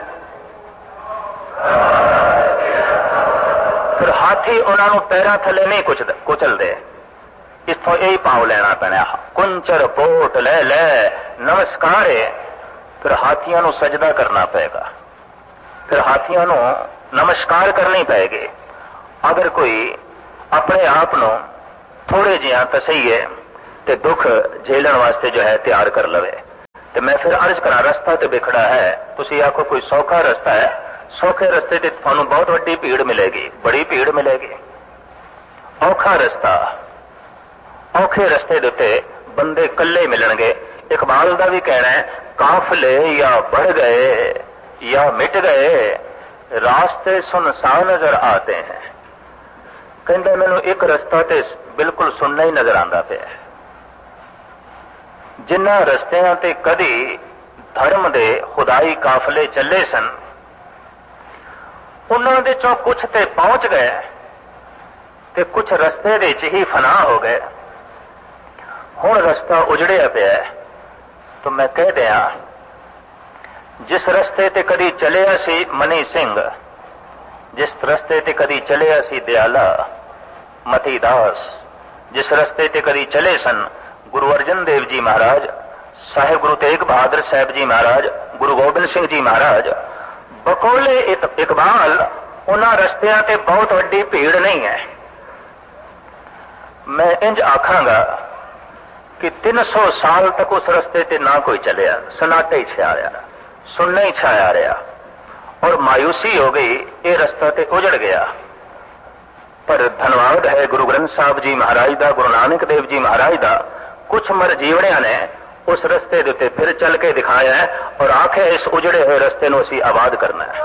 फिर हाथी उन्होंने पैरां थले नहीं कुचलते। इथों यही भाव लेना पैना, कुंचर पोट ले ले नमस्कारे। फिर हाथियों को सजदा करना पेगा, फिर हाथियों को नमस्कार करनी पेगी। अगर कोई अपने आप को थोड़े जिहा तसईए ते दुख झेलन वास्ते जो है तैयार कर लवे। ते मैं फिर अर्ज करा, रस्ता तो बिखड़ा है, तुसी आखो कोई सौखा रस्ता है, सौखे रस्ते ते थानू बहुत वड्डी भीड़ मिलेगी, बड़ी भीड़ मिलेगी। औखा रस्ता, औखे रस्ते दे उत्ते बंदे कल्ले मिलणगे। इकबाल दा भी कहना है, काफले या बढ़ गए या मिट गए, रास्ते सुनसान नजर आते हैं। कहंदा मैनू एक रस्ता ते बिल्कुल सुनना ही नजर आंदा पिया। जिन्हां रस्तियां ते कदी धर्म दे खुदाई काफले चले सन, उन्हां दे चों कुछ ते पहुंच गए ते कुछ रस्ते दे च ही फना हो गए। हुण रस्ता उजड़िया पिया। तो मैं कह दिया, जिस रस्ते ते कदी चलिया सी मनी सिंह, जिस रस्ते ते कदी चलिया सी दयाला मती दास, जिस रस्ते ते कदी चले सन गुरु अर्जन देव जी महाराज, साहिब गुरु तेग बहादुर साहब जी महाराज, गुरु गोबिंद सिंह जी महाराज, बकोले इकबाल उन्हां रस्तियां ते बहुत वड्डी भीड़ नहीं है। मैं इंज आखांगा कि 300 साल तक उस रस्ते ते ना कोई चलिया, सन्नाटा ही छाया रहा, सुनना ही छाया रहा, और मायूसी हो गई, ये रस्ता ते उजड़ गया। पर धन्यवाद है गुरु ग्रंथ साहब जी महाराज दा, गुरु नानक देव जी महाराज दा, कुछ मर जीवड़िया ने उस रस्ते दे उत्ते फिर चल के दिखाया है और आखे इस उजड़े हुए रस्ते नूं असीं आबाद करना है।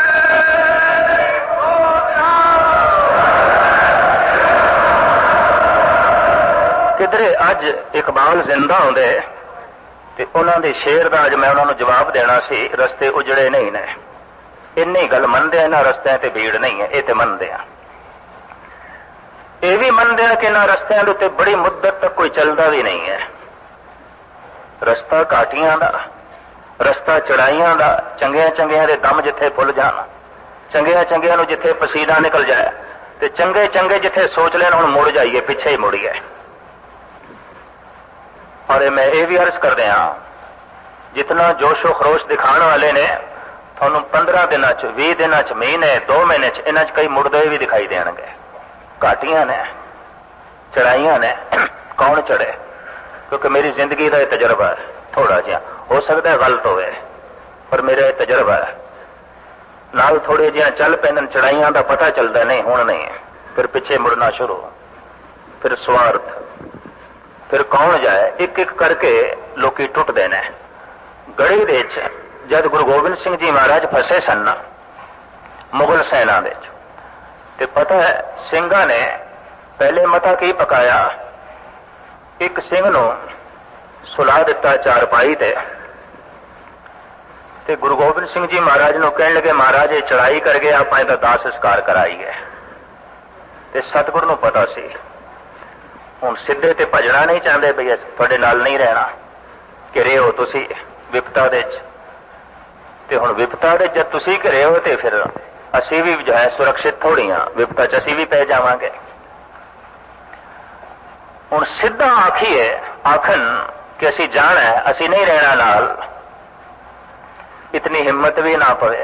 किधरे अज इकबाल जिंदा होंदे ते उन्हां दे शेर दा अज मैं उन्हां नूं जवाब देना सी, रस्ते उजड़े नहीं ने। इन्नी गल मनदे इन्हां रस्तियां ते भीड़ नहीं है, ये ते मनदे आ। ये भी मनदे आ कि इन्हां रस्तियां दे उत्ते बड़ी मुद्दत तक कोई चलदा भी नहीं है। रस्ता घाटियां दा, रस्ता चढ़ाइयां दा, चंगियां चंगियां दे दम जिथे फुल जान, चंगियां चंगियां नूं जिथे पसीना निकल जाए, ते चंगे चंगे जिथे सोच लेन हुण मुड़ जाइए, पिछे ही मुड़िए। और मैं ये भी अर्ज कर दिया, जितना जोशो खरोश दिखाने वाले ने थानू 15 दिनों च, 20 दिनों च, महीने 2 महीने च इन्हां च कई मुड़दे भी दिखाई देणगे। घाटियां ने, चढ़ाइयां ने, कौन चढ़े? क्योंकि मेरी जिंदगी का यह तजर्बा है, थोड़ा जिहा हो सकता है गलत होवे, पर मेरा यह तजर्बा है। नाल थोड़े जिहा चल पैन चढ़ाइयां का पता चलता नहीं, हुण नहीं, फिर पिछे मुड़ना शुरू, फिर स्वार्थ, फिर कौन जाए, एक एक करके लोकी टुटदे ने। गढ़ी दे जद गुरु गोबिंद सिंह जी महाराज फसे सन मुगल सेना दे, ते पता है ਸਿੰਘਾਂ ने पहले मता की पकाया, एक सिंह नूं सुला दिता चारपाई ते गुरु गोबिंद सिंह जी महाराज नूं कहण लगे, महाराज ये चढ़ाई कर गए, आपां इहदा दाह संस्कार कराईए। ते सतगुर नूं पता सी हुण सिद्धे ते भजना नहीं चाहते, भई तुहाडे नाल नहीं रहना, घिरे हो तुसीं विपता दे च, ते हुण विपता दे जद तुसीं घिरे हो ते फिर असी भी जो है सुरक्षित थोड़ी हाँ, विपता च असी भी पै जावांगे। हुण सीधा आखिए आखन कि असी जाना है, असी नहीं रहना नाल, इतनी हिम्मत भी ना पवे।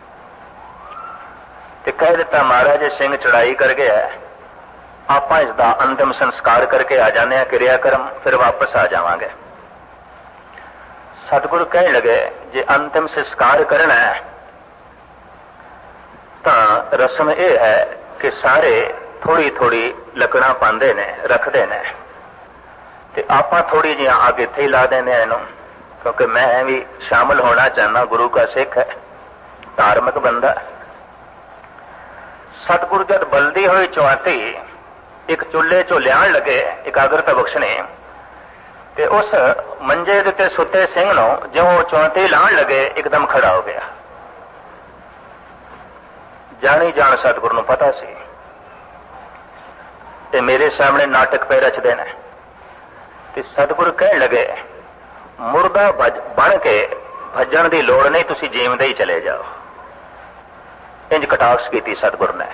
ते कह दिता महाराज सिंह चढ़ाई कर गया है, आप इसका अंतिम संस्कार करके आ जाने हैं, क्रियाक्रम फिर वापस आ जावांगे। सतगुरु कह लगे जे अंतिम संस्कार करना है तो रस्म यह है कि सारे थोड़ी थोड़ी लकड़ा पाते ने, रखते ने, ते आप थोड़ी जी आग इत्थे ही ला देने इनू, क्योंकि मैं भी शामिल होना चाहना, गुरु का सिख है, धार्मिक बंदा। सतगुरु जब बलदी हुई चौंती एक चुल्हे चो लियाण लगे एकाग्रता बख्शने, ते उस मंजे दे ते सुते सिंह नूं जो चौंती लाण लगे एकदम खड़ा हो गया। जानी जान सतगुरु नूं पता सी ते मेरे सामने नाटक पे रचदे ने, ते सतगुरु कहण लगे मुर्दा बन के भजन की लोड़ नहीं, तुसीं जीवदे ही चले जाओ। इंज कटाक्ष की सतगुरु ने,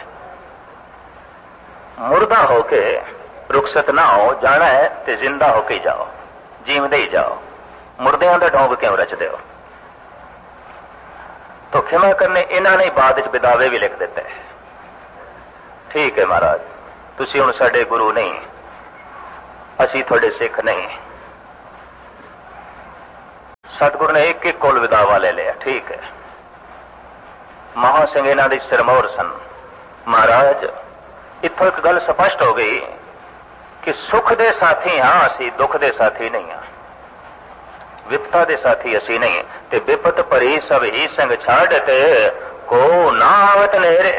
मुर्दा होके रुखसत ना हो, जाना है ते जिंदा होके जाओ, जीवदे ही जाओ, मुर्दियां दा ढोंग क्यों रचदे हो? तो खिमा करने इन्होंने बाद बिदावे भी लिख दिते। ठीक है महाराज, तुसी हुण साडे गुरु नहीं, असी थोड़े सिख नहीं। सतगुरु ने एक एक कोल विदावा ले लिया, ठीक है। महा सिंह इन्हां दी सिरमौर सन। महाराज इत्थों एक गल स्पष्ट हो गई कि सुख दे साथी हाँ, असी दुख दे साथी नहीं हाँ, विपता दे साथी असी नहीं। ते विपत भरी सब ही संग छाड़ ते को ना आवत नेरे।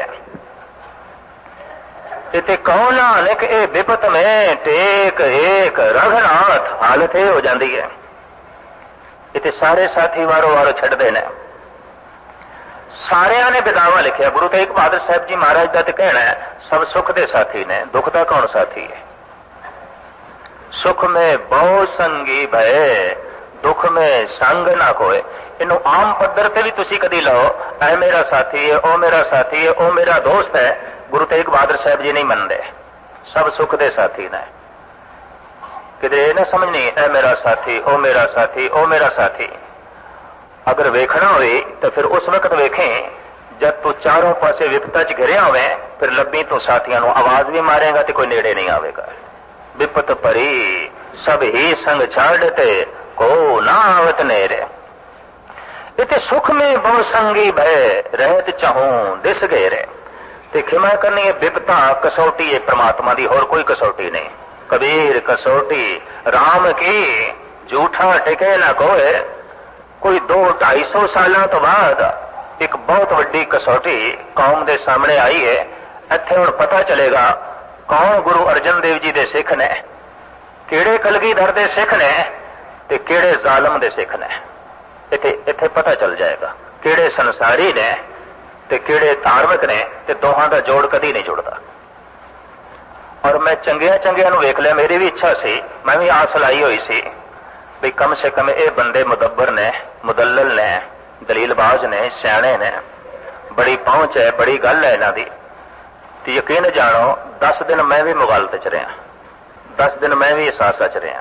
इते कौन नानक ए विपत में टेक एक रघुनाथ हालत ये हो जाती है। इते सारे साथी वारो वारो छड़दे ने। सारिया ने विदावा लिखिया। गुरु तेग बहादुर साहब जी महाराज का तो कहना है सब सुख दे साथी ने, दुख का कौन साथी है। सुख में बहु संगी भय, दुख में संग ना कोय। इनू आम पद्धर से भी तुसी कदी लो, ऐ मेरा साथी है, ओ मेरा साथी है, ओ मेरा दोस्त है। गुरु तेग बहादुर साहब जी नहीं मनते। सब सुख दे साथी ने। किधरे न समझनी ऐ मेरा साथी, ओ मेरा साथी, ओ मेरा साथी। अगर वेखना हो तो फिर उस वक्त वेखें जब तू चारों पासे विपता च घिरिया होवे, फिर लब्बी तो साथियों को आवाज भी मारेगा तो कोई नेड़े नहीं आवेगा। विपत भरी सब ही संग छाड़ते को ना आवत नेरे। इते सुख में बहु संगी भय रहत चाहूं दिस घेरे। ते खिमा करनी है विपता कसौटी है परमात्मा दी, होर कोई कसौटी नहीं। कबीर कसौटी राम की झूठा टिके ना कोय। कोई 200-250 सालों तो बाद एक बहुत वड्डी कसौटी कौम के सामने आई है। इत्थे हुण पता चलेगा कौन गुरु अर्जन देव जी दे सिख ने, किहड़े कलगीधर दे सिख ने ते किहड़े जालम दे सिख ने। इत्थे पता चल जाएगा किहड़े संसारी ने ते किहड़े धार्मिक ने, ते दोहां दा जोड़ कदी नहीं जुड़दा। और मैं चंगिया नूं वेख लिया। मेरी भी इच्छा सी, मैं भी आस लाई हुई सी भी कम से कम ये बंदे मुदब्बर ने, मुदल्लल ने, दलीलबाज ने, सियाणे ने, बड़ी पहुंच है, बड़ी गल है इन्हां दी। ते यकीन जानो 10 दिन मैं भी मुगालत च रहा, 10 दिन मैं भी एहसास च रहा।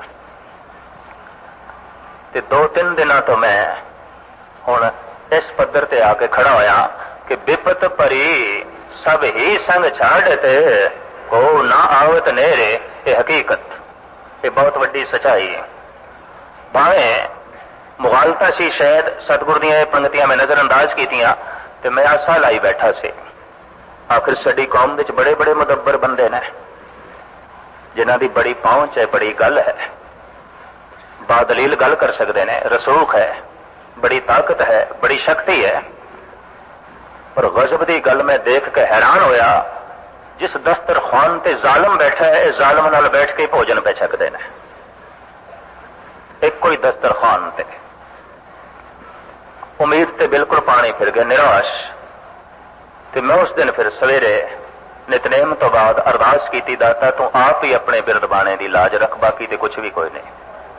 ते 2-3 दिनों तो मैं हुण इस पद्धर ते आके खड़ा होया कि विपत भरी सब ही संग छाड़ते को ना आवत नेरे। ये हकीकत, ये बहुत वड्डी सच्चाई है। भावें मुगालता सी शायद सतगुर दी पंक्तियां में नजरअंदाज कीतियां ते मैं आसा लाई बैठा से। आखिर साडी कौम विच बड़े बड़े मुदब्बर बंदे ने जिन्हां दी बड़ी पहुंच है, बड़ी गल है, बादलील गल कर सकते हैं, रसूख है, बड़ी ताकत है, बड़ी शक्ति है। और गजब दी गल मैं देख के हैरान होया, जिस दस्तरखान ते जालम बैठा है, जालम नाल बैठ के भोजन पे छकते हैं। एक कोई दस्तरखान ते उम्मीद ते बिल्कुल पानी फिर गए, निराश। ते मैं उस दिन फिर सवेरे नितनेम तो बाद अरदास की, दाता तू आप ही अपने बिरद बाणे दी लाज रख, बाकी ते कुछ भी कोई नहीं,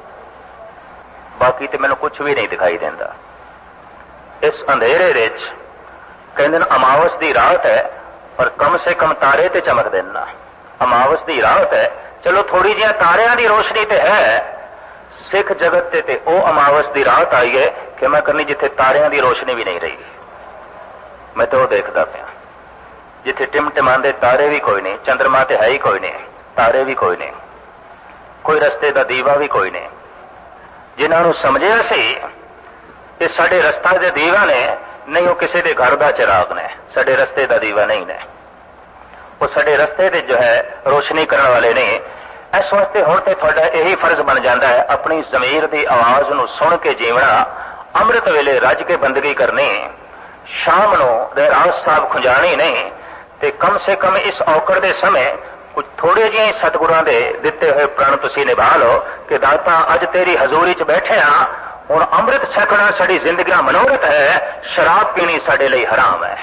बाकी ते मैनू कुछ भी नहीं दिखाई देंदा। इस अंधेरे विच कहंदे अमावस दी रात है और कम से कम तारे ते चमक देना। अमावस दी रात है, चलो थोड़ी जी तारियां दी रोशनी ते है। सिख जगत ते ओ अमावस दी रात आई है कि मैं करनी जिथे तारियां दी रोशनी भी नहीं रही। मैं तो देखता पाया जिथे टिमटिमांदे तारे भी कोई नहीं, चंद्रमा ते है ही कोई नहीं, तारे भी कोई नहीं, कोई रस्ते दा दीवा भी कोई नहीं। जिन्हां नूं समझिया सी कि साडे रस्ता दे दीवा ने, नहीं वो किसी दे घर दा चिराग ने, साडे रस्ते दा दीवा नहीं ने, वो साडे रस्ते दे जो है रोशनी करने वाले नहीं। इस वास्ते हुण ते तुहाडा यही फर्ज बन जाता है अपनी ज़मीर दी आवाज़ नूं सुन के जीवना, अमृत वेले रज के बंदगी करनी, शाम नूं रहरास साहब खुंजानी नहीं। ते कम से कम इस औकड़ दे समय कुछ थोड़े जिहे सतगुरां दे दिते हुए प्रण तुसीं निभा लो कि दाता अज तेरी हजूरी च बैठे हाँ, हुण अमृत छकना साडी जिंदगी मनोरथ है, शराब पीनी साडे लई हराम है।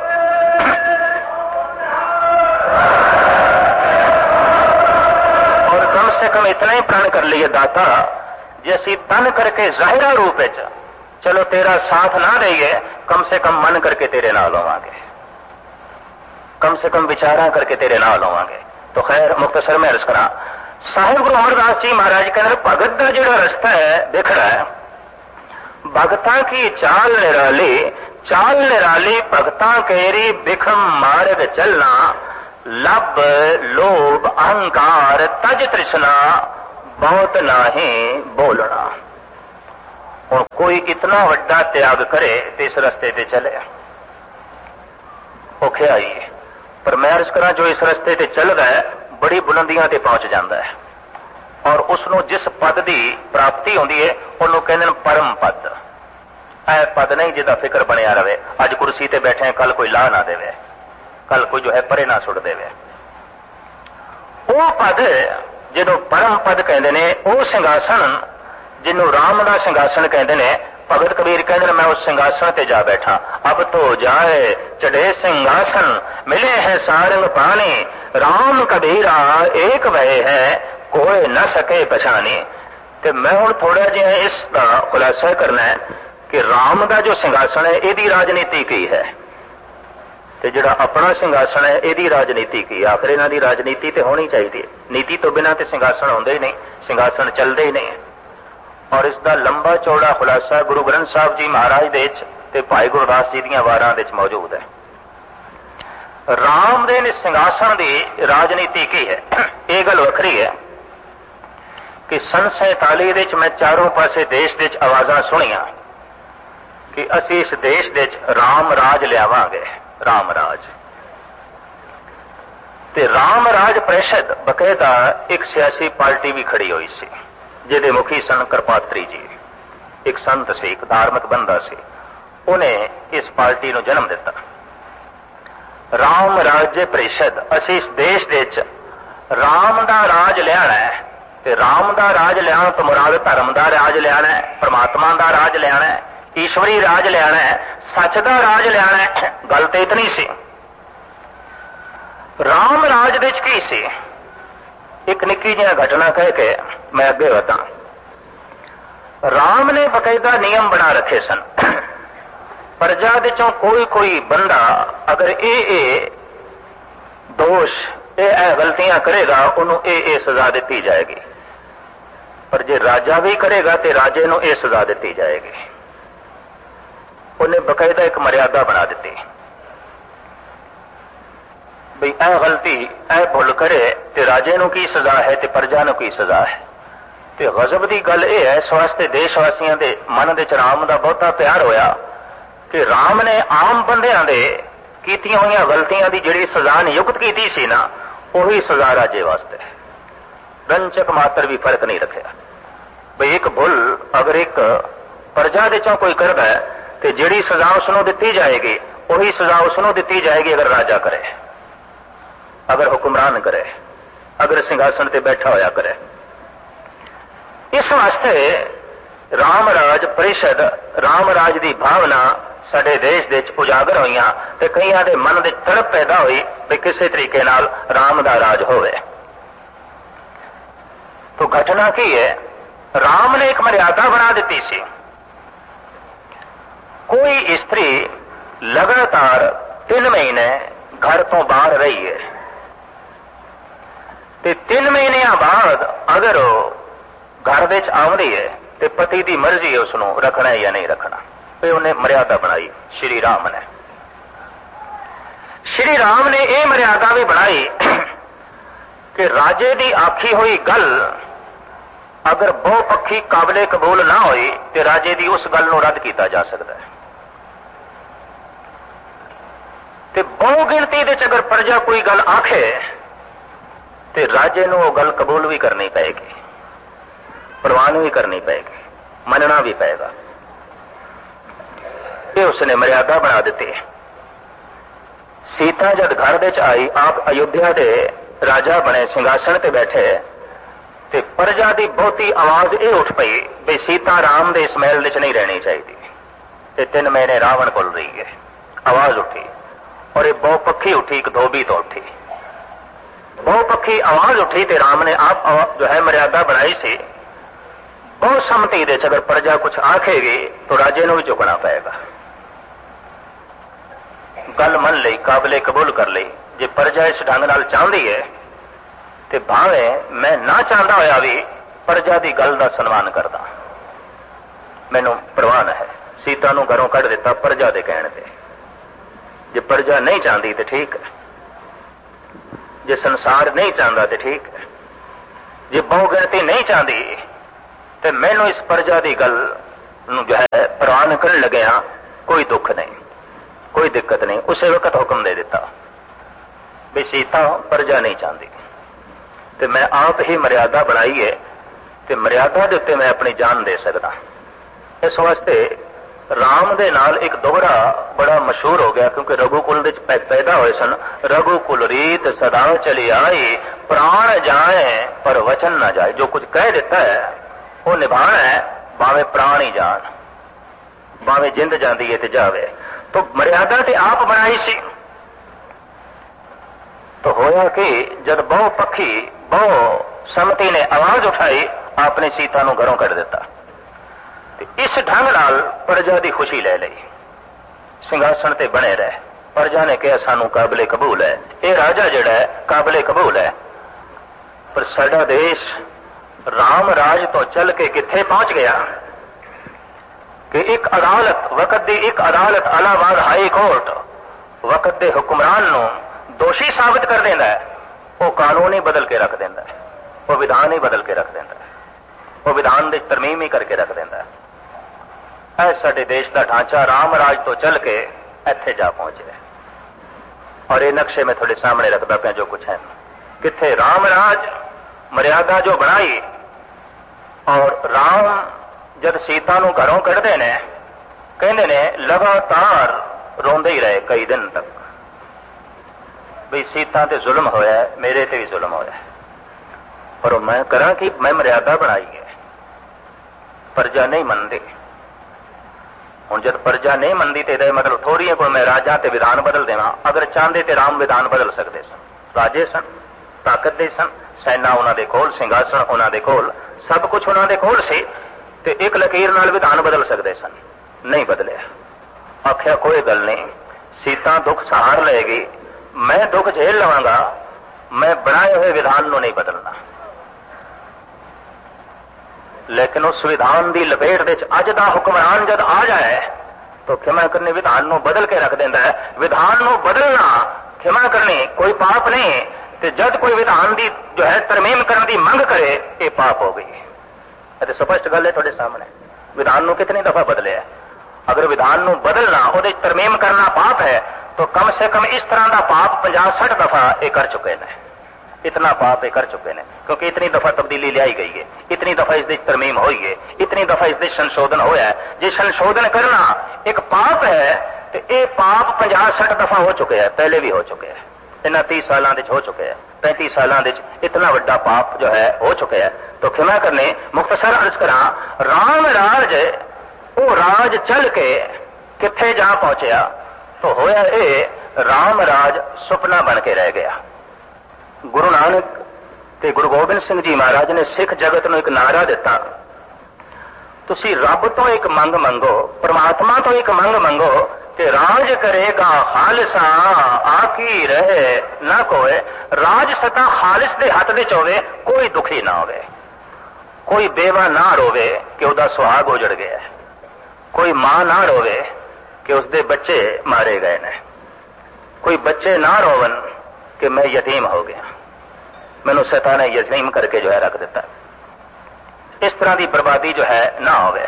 और कम से कम इतना ही प्रण कर लिए दाता, जे असीं तन करके जाहिरा रूप विच चलो तेरा साथ ना देइए, कम से कम मन करके तेरे नाल होवांगे, कम से कम विचारा करके तेरे नाल होवांगे। तो खैर मुख्तसर में अर्ज करा, साहिब गुरु अमरदास जी महाराज कहते भगत का जो रास्ता है दिख रहा है, भगतां की चाल निराली भगतां केरी बिखम मार्ग चलना, लब लोभ अहंकार तज तृष्णा बहुत ना ही बोलना। हुण कोई इतना वड्डा त्याग करे तो इस रस्ते ते चले, औखिया ही है। पर मैं अर्ज करा, जो इस रस्ते ते चलदा है बड़ी बुलंदियां ते पहुंच जाता है, और उसनों जिस पद की प्राप्ति होती है उन्होंने कहते परम पद। ऐ पद नहीं जिदा फिक्र बनया रहे, अज कुर्सी ते बैठे कल कोई ला ना देवे, कल कोई जो है परे ना सुट देवे। वो पद जिन्हों परम पद कहते हैं, वो सिंघासन जिन्हों राम का सिंघासन कहते हैं। भगत कबीर कहते मैं उस सिंघासन ते जा बैठा, अब तो जाए चढ़े सिंघासन, मिले हैं सारंग पानी, राम कबीरा एक वह है, कोई न सके पछानी। ते मैं हुण थोड़ा जिहा इसका खुलासा करना है कि राम का जो सिंघासन है यदी राजनीति की है, ते जिहड़ा अपना सिंघासन है यदी राजनीति की। आखिर इन्हां दी राजनीति ते होनी चाहिए, नीति तो बिना ते सिंघासन होंदे ही नहीं, सिंघासन चलते ही नहीं। और इसका लंबा चौड़ा खुलासा गुरु ग्रंथ साहब जी महाराज दे ते भाई गुरदास जी दीयां वारां दे मौजूद है। राम दे सिंघासन की राजनीति की है, यह गल वखरी है कि सन 47 मैं चारों पासे देश दे आवाज़ां सुनिया कि असी इस देश दे राम राज लियावांगे, राम राज। ते राम राज परिषद बकायदा एक सियासी पार्टी भी खड़ी हुई सी, जिहदे मुखी सन कृपात्री जी, एक संत से, एक धार्मिक बंदा से। उन्हें इस पार्टी को जन्म दिता, राम राज्य परिषद। असी इस देश दे राम दा राज लियाना है, ते राम दा राज लियान तो मुराद धर्म दा राज लियाना है, परमात्मा दा राज लियाना है, ईश्वरी राज लियाना है, सच दा राज लियाना है। गल तो इतनी सी। राम राज दे की सी, एक निक्की जी घटना कह के मैं अगे वधा। राम ने बकायदा नियम बना रखे सन, प्रजा दे चों कोई कोई बंदा अगर ए दोष ए गलतियां करेगा उन्होंने ए सजा दी जाएगी, पर जे राजा भी करेगा तो राजे नूं ए सजा दी जाएगी। उन्हें बकायदा एक मर्यादा बना दी भी ए गलती ए भुल करे तो राजे नूं की सजा है तो प्रजा नूं की सजा है। तो गजब की गल यह है, इस वास्ते देशवासियों के मन के राम का बहुता प्यार होया कि राम ने आम बंदियां दे कीतियां हुई गलतियां की जिहड़ी सजा नियुक्त की सी ना, उही सजा राजे वास्ते। रंचक मात्र भी फर्क नहीं रखा भाई एक भुल अगर एक प्रजा दे चों कोई करदा है तो जिहड़ी सजा उसनों दी जाएगी उही सजा उसनों दी जाएगी अगर राजा करे, अगर हुक्मरान करे, अगर सिंघासन ते बैठा होया करे। इस वास्ते राम राज परिषद, राम राज की भावना साडे देश दे उजागर हुई ते कईयां दे मन दे तड़प पैदा हुई भी किसी तरीके नाल राम दा राज होवे। तो घटना की है, राम ने एक मर्यादा बना दी सी। कोई स्त्री लगातार 3 महीने घर तो बाहर रही है ते 3 महीने बाद अगर घर दे आउंदी है तो पति की मर्जी है उसनों रखना है या नहीं रखना। तो उन्हें मर्यादा बनाई श्री राम ने। श्री राम ने यह मर्यादा भी बनाई कि राजे की आखी हुई गल अगर बहुपक्षी काबिले कबूल ना होई तो राजे की उस गल को रद्द किया जा सकता है। ते बहु गिनती दे अगर प्रजा कोई गल आखे तो राजे नूं वो गल कबूल भी करनी पएगी, प्रवान भी करनी पएगी, मनना भी पएगा। ये उसने मर्यादा बना दी। सीता जब घर दे आई, आप अयोध्या के राजा बने, सिंघासन ते बैठे, ते प्रजा की बहुती आवाज ये उठ पई भी सीता राम दे इस महल विच नहीं रहनी चाहिए। ते 3 महीने रावण कोल रही है, आवाज उठी और ये बहुपक्षी उठी, एक धोबी तो उठी, बहुपक्षी आवाज उठी तो राम ने आप जो है मर्यादा बनाई सी। बहुत सम्मति दे अगर प्रजा कुछ आखेगी तो राजे नूं भी झुकना पएगा। गल मन ली, काबिले कबूल कर ली। जे प्रजा इस ढंग नाल चाहती है तो भावे मैं ना चाहता होया भी प्रजा की गल का सन्मान करदा, मैनू प्रवान है। सीता नूं घरों कढ़ दिता प्रजा के कहण ते। जे प्रजा नहीं चाहती तो ठीक है, जे संसार नहीं चाहता तो ठीक है। जे बहु गिनती नहीं चाहती तो मैनू इस प्रजा की गल जो है प्रवान करन लगे कोई दुख नहीं, कोई दिक्कत नहीं। उसे वक्त हुक्म दे दिता भी सीता प्रजा नहीं चाहती तो मैं आप ही मर्यादा बनाई है तो मर्यादा के उत्ते मैं अपनी जान दे सकता। इस वास्ते राम दे नाल एक दोहरा बड़ा मशहूर हो गया, क्योंकि रघुकुल दे पैदा हुए सन। रघुकुल रीत सदा चली आई, प्राण जाए पर वचन ना जाए। जो कुछ कह देता है वो निभाना है, भावे प्राण ही जान, भावे जिंद जाती है तो जावे। तो मर्यादा ते आप बनाई सी। तो होया कि जब बहु पक्षी बहु सम्मति ने आवाज उठाई, आपने सीता नूं घरों कढ़ दिता। इस ढंग नाल प्रजा की खुशी ले ली, सिंघासन ते बने रहे। प्रजा ने कहा सानू काबिले कबूल है, ये राजा जिहड़ा है काबिले कबूल है। पर साडा देश राम राज तो चल के किथे पहुंच गया कि एक अदालत, वक्त दी एक अदालत इलाहाबाद हाई कोर्ट वक्त दे हुक्मरान नूं दोषी साबित कर देंदा है। वो कानून ही बदल के रख देंदा है, वो विधान ही बदल के रख देंदा है, वो विधान दी तरमीम ही करके रख देंदा है। साडे देश का ढांचा राम राज तो चल के इत्थे जा पहुंचे। और ये नक्शे में थोड़े सामने रखता पाया जो कुछ है। किथे राम राज मर्यादा जो बनाई, और राम जब सीता नूं घरों कढ़दे ने, कहंदे ने लगातार रोंदे ही रहे कई दिन तक भी सीता ते जुल्म होया है, मेरे ते भी जुल्म होया है, पर मैं करा कि मैं मर्यादा बनाई है। प्रजा नहीं मनती। हुण जब प्रजा नहीं मनती तो यह मतलब थोड़ी है कोई मैं राजा ते विधान बदल देना। अगर चाहते तो राम विधान बदल सकते सन, राजे सन, ताकत दे सन, सैना उन्हां दे कोल, सिंघासन उन्हां दे कोल, सब कुछ उन्हां दे कोल सी, ते एक लकीर नाल विधान बदल सकते सन। नहीं बदले। आख्या कोई गल नहीं, सीता दुख सहार लेगी, मैं दुख झेल लवांगा, मैं बनाए हुए विधान नूं नहीं बदलना। लेकिन उस विधान की लपेट विच अज दा हुक्मरान जब आ जाए तो क्षमा करनी विधान नूं बदल के रख देंदा है। विधान नूं बदलना, क्षमा करनी कोई पाप नहीं, ते जब कोई विधान की जो है तरमीम करने की मंग करे ये पाप हो गई। तो स्पष्ट गल है थोड़े सामने। विधान नूं कितनी दफा बदले है। अगर विधान नूं बदलना, उहदे तरमीम करना पाप है, तो कम से कम इस तरह का पाप 50-60 दफा ये कर चुके हैं। इतना पाप ये कर चुके हैं, क्योंकि इतनी दफा तब्दीली लाई गई है, इतनी दफा इसकी तरमीम हुई है, इतनी दफा इसके संशोधन होया है। जे संशोधन करना एक पाप है तो ये पाप 50-60 दफा हो चुके हैं, पहले भी हो चुके हैं। इन्हां 30 सालों हो चुके हैं, 35 सालों इतना बड़ा पाप जो है हो चुके हैं। तो क्षमा करने मुख्तसर अर्ज करा, राम राज वो राज चल के किथे जा पहुंचया तो होया ये राम राज सुपना बन के रह गया। गुरु नानक ते गुरु गोबिंद सिंह जी महाराज ने सिख जगत नूं एक नारा दिता, तुसी रब तो एक मंग मंगो, परमात्मा तो एक मंग मंगो कि राज करेगा खालिसा आकी रहे ना कोई। राज सता खालिस दे हथ विच होवे, कोई दुखी ना होवे, कोई बेवा ना रोवे कि उसदा सुहाग उजड़ गया, कोई मां ना रोवे कि उसके बच्चे मारे गए ने, कोई बच्चे ना रोवन कि मैं यतीम हो गया, मैनू शैतान ने यतीम करके जो है रख दिता। इस तरह की बर्बादी जो है ना होवे।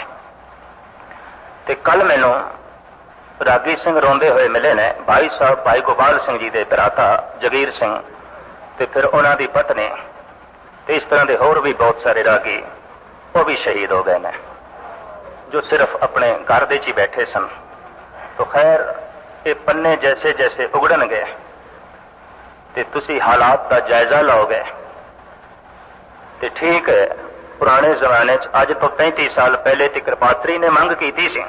ते कल मैनू रागी सिंह रोंदे हुए मिले ने, भाई साहब भाई गोपाल सिंह जी के भराता जगीर सिंह ते फिर उन्हां दी पत्नी ते इस तरह के होर भी बहुत सारे रागी वो भी शहीद हो गए ने, जो सिर्फ अपने घर दे ही बैठे सन। तो खैर ये पन्ने जैसे जैसे उगड़न गए ते तुसी हालात का जायजा लोगे ते ठीक है। पुराने जमाने अज तो 35 साल पहले ते कृपात्री ने मंग की सी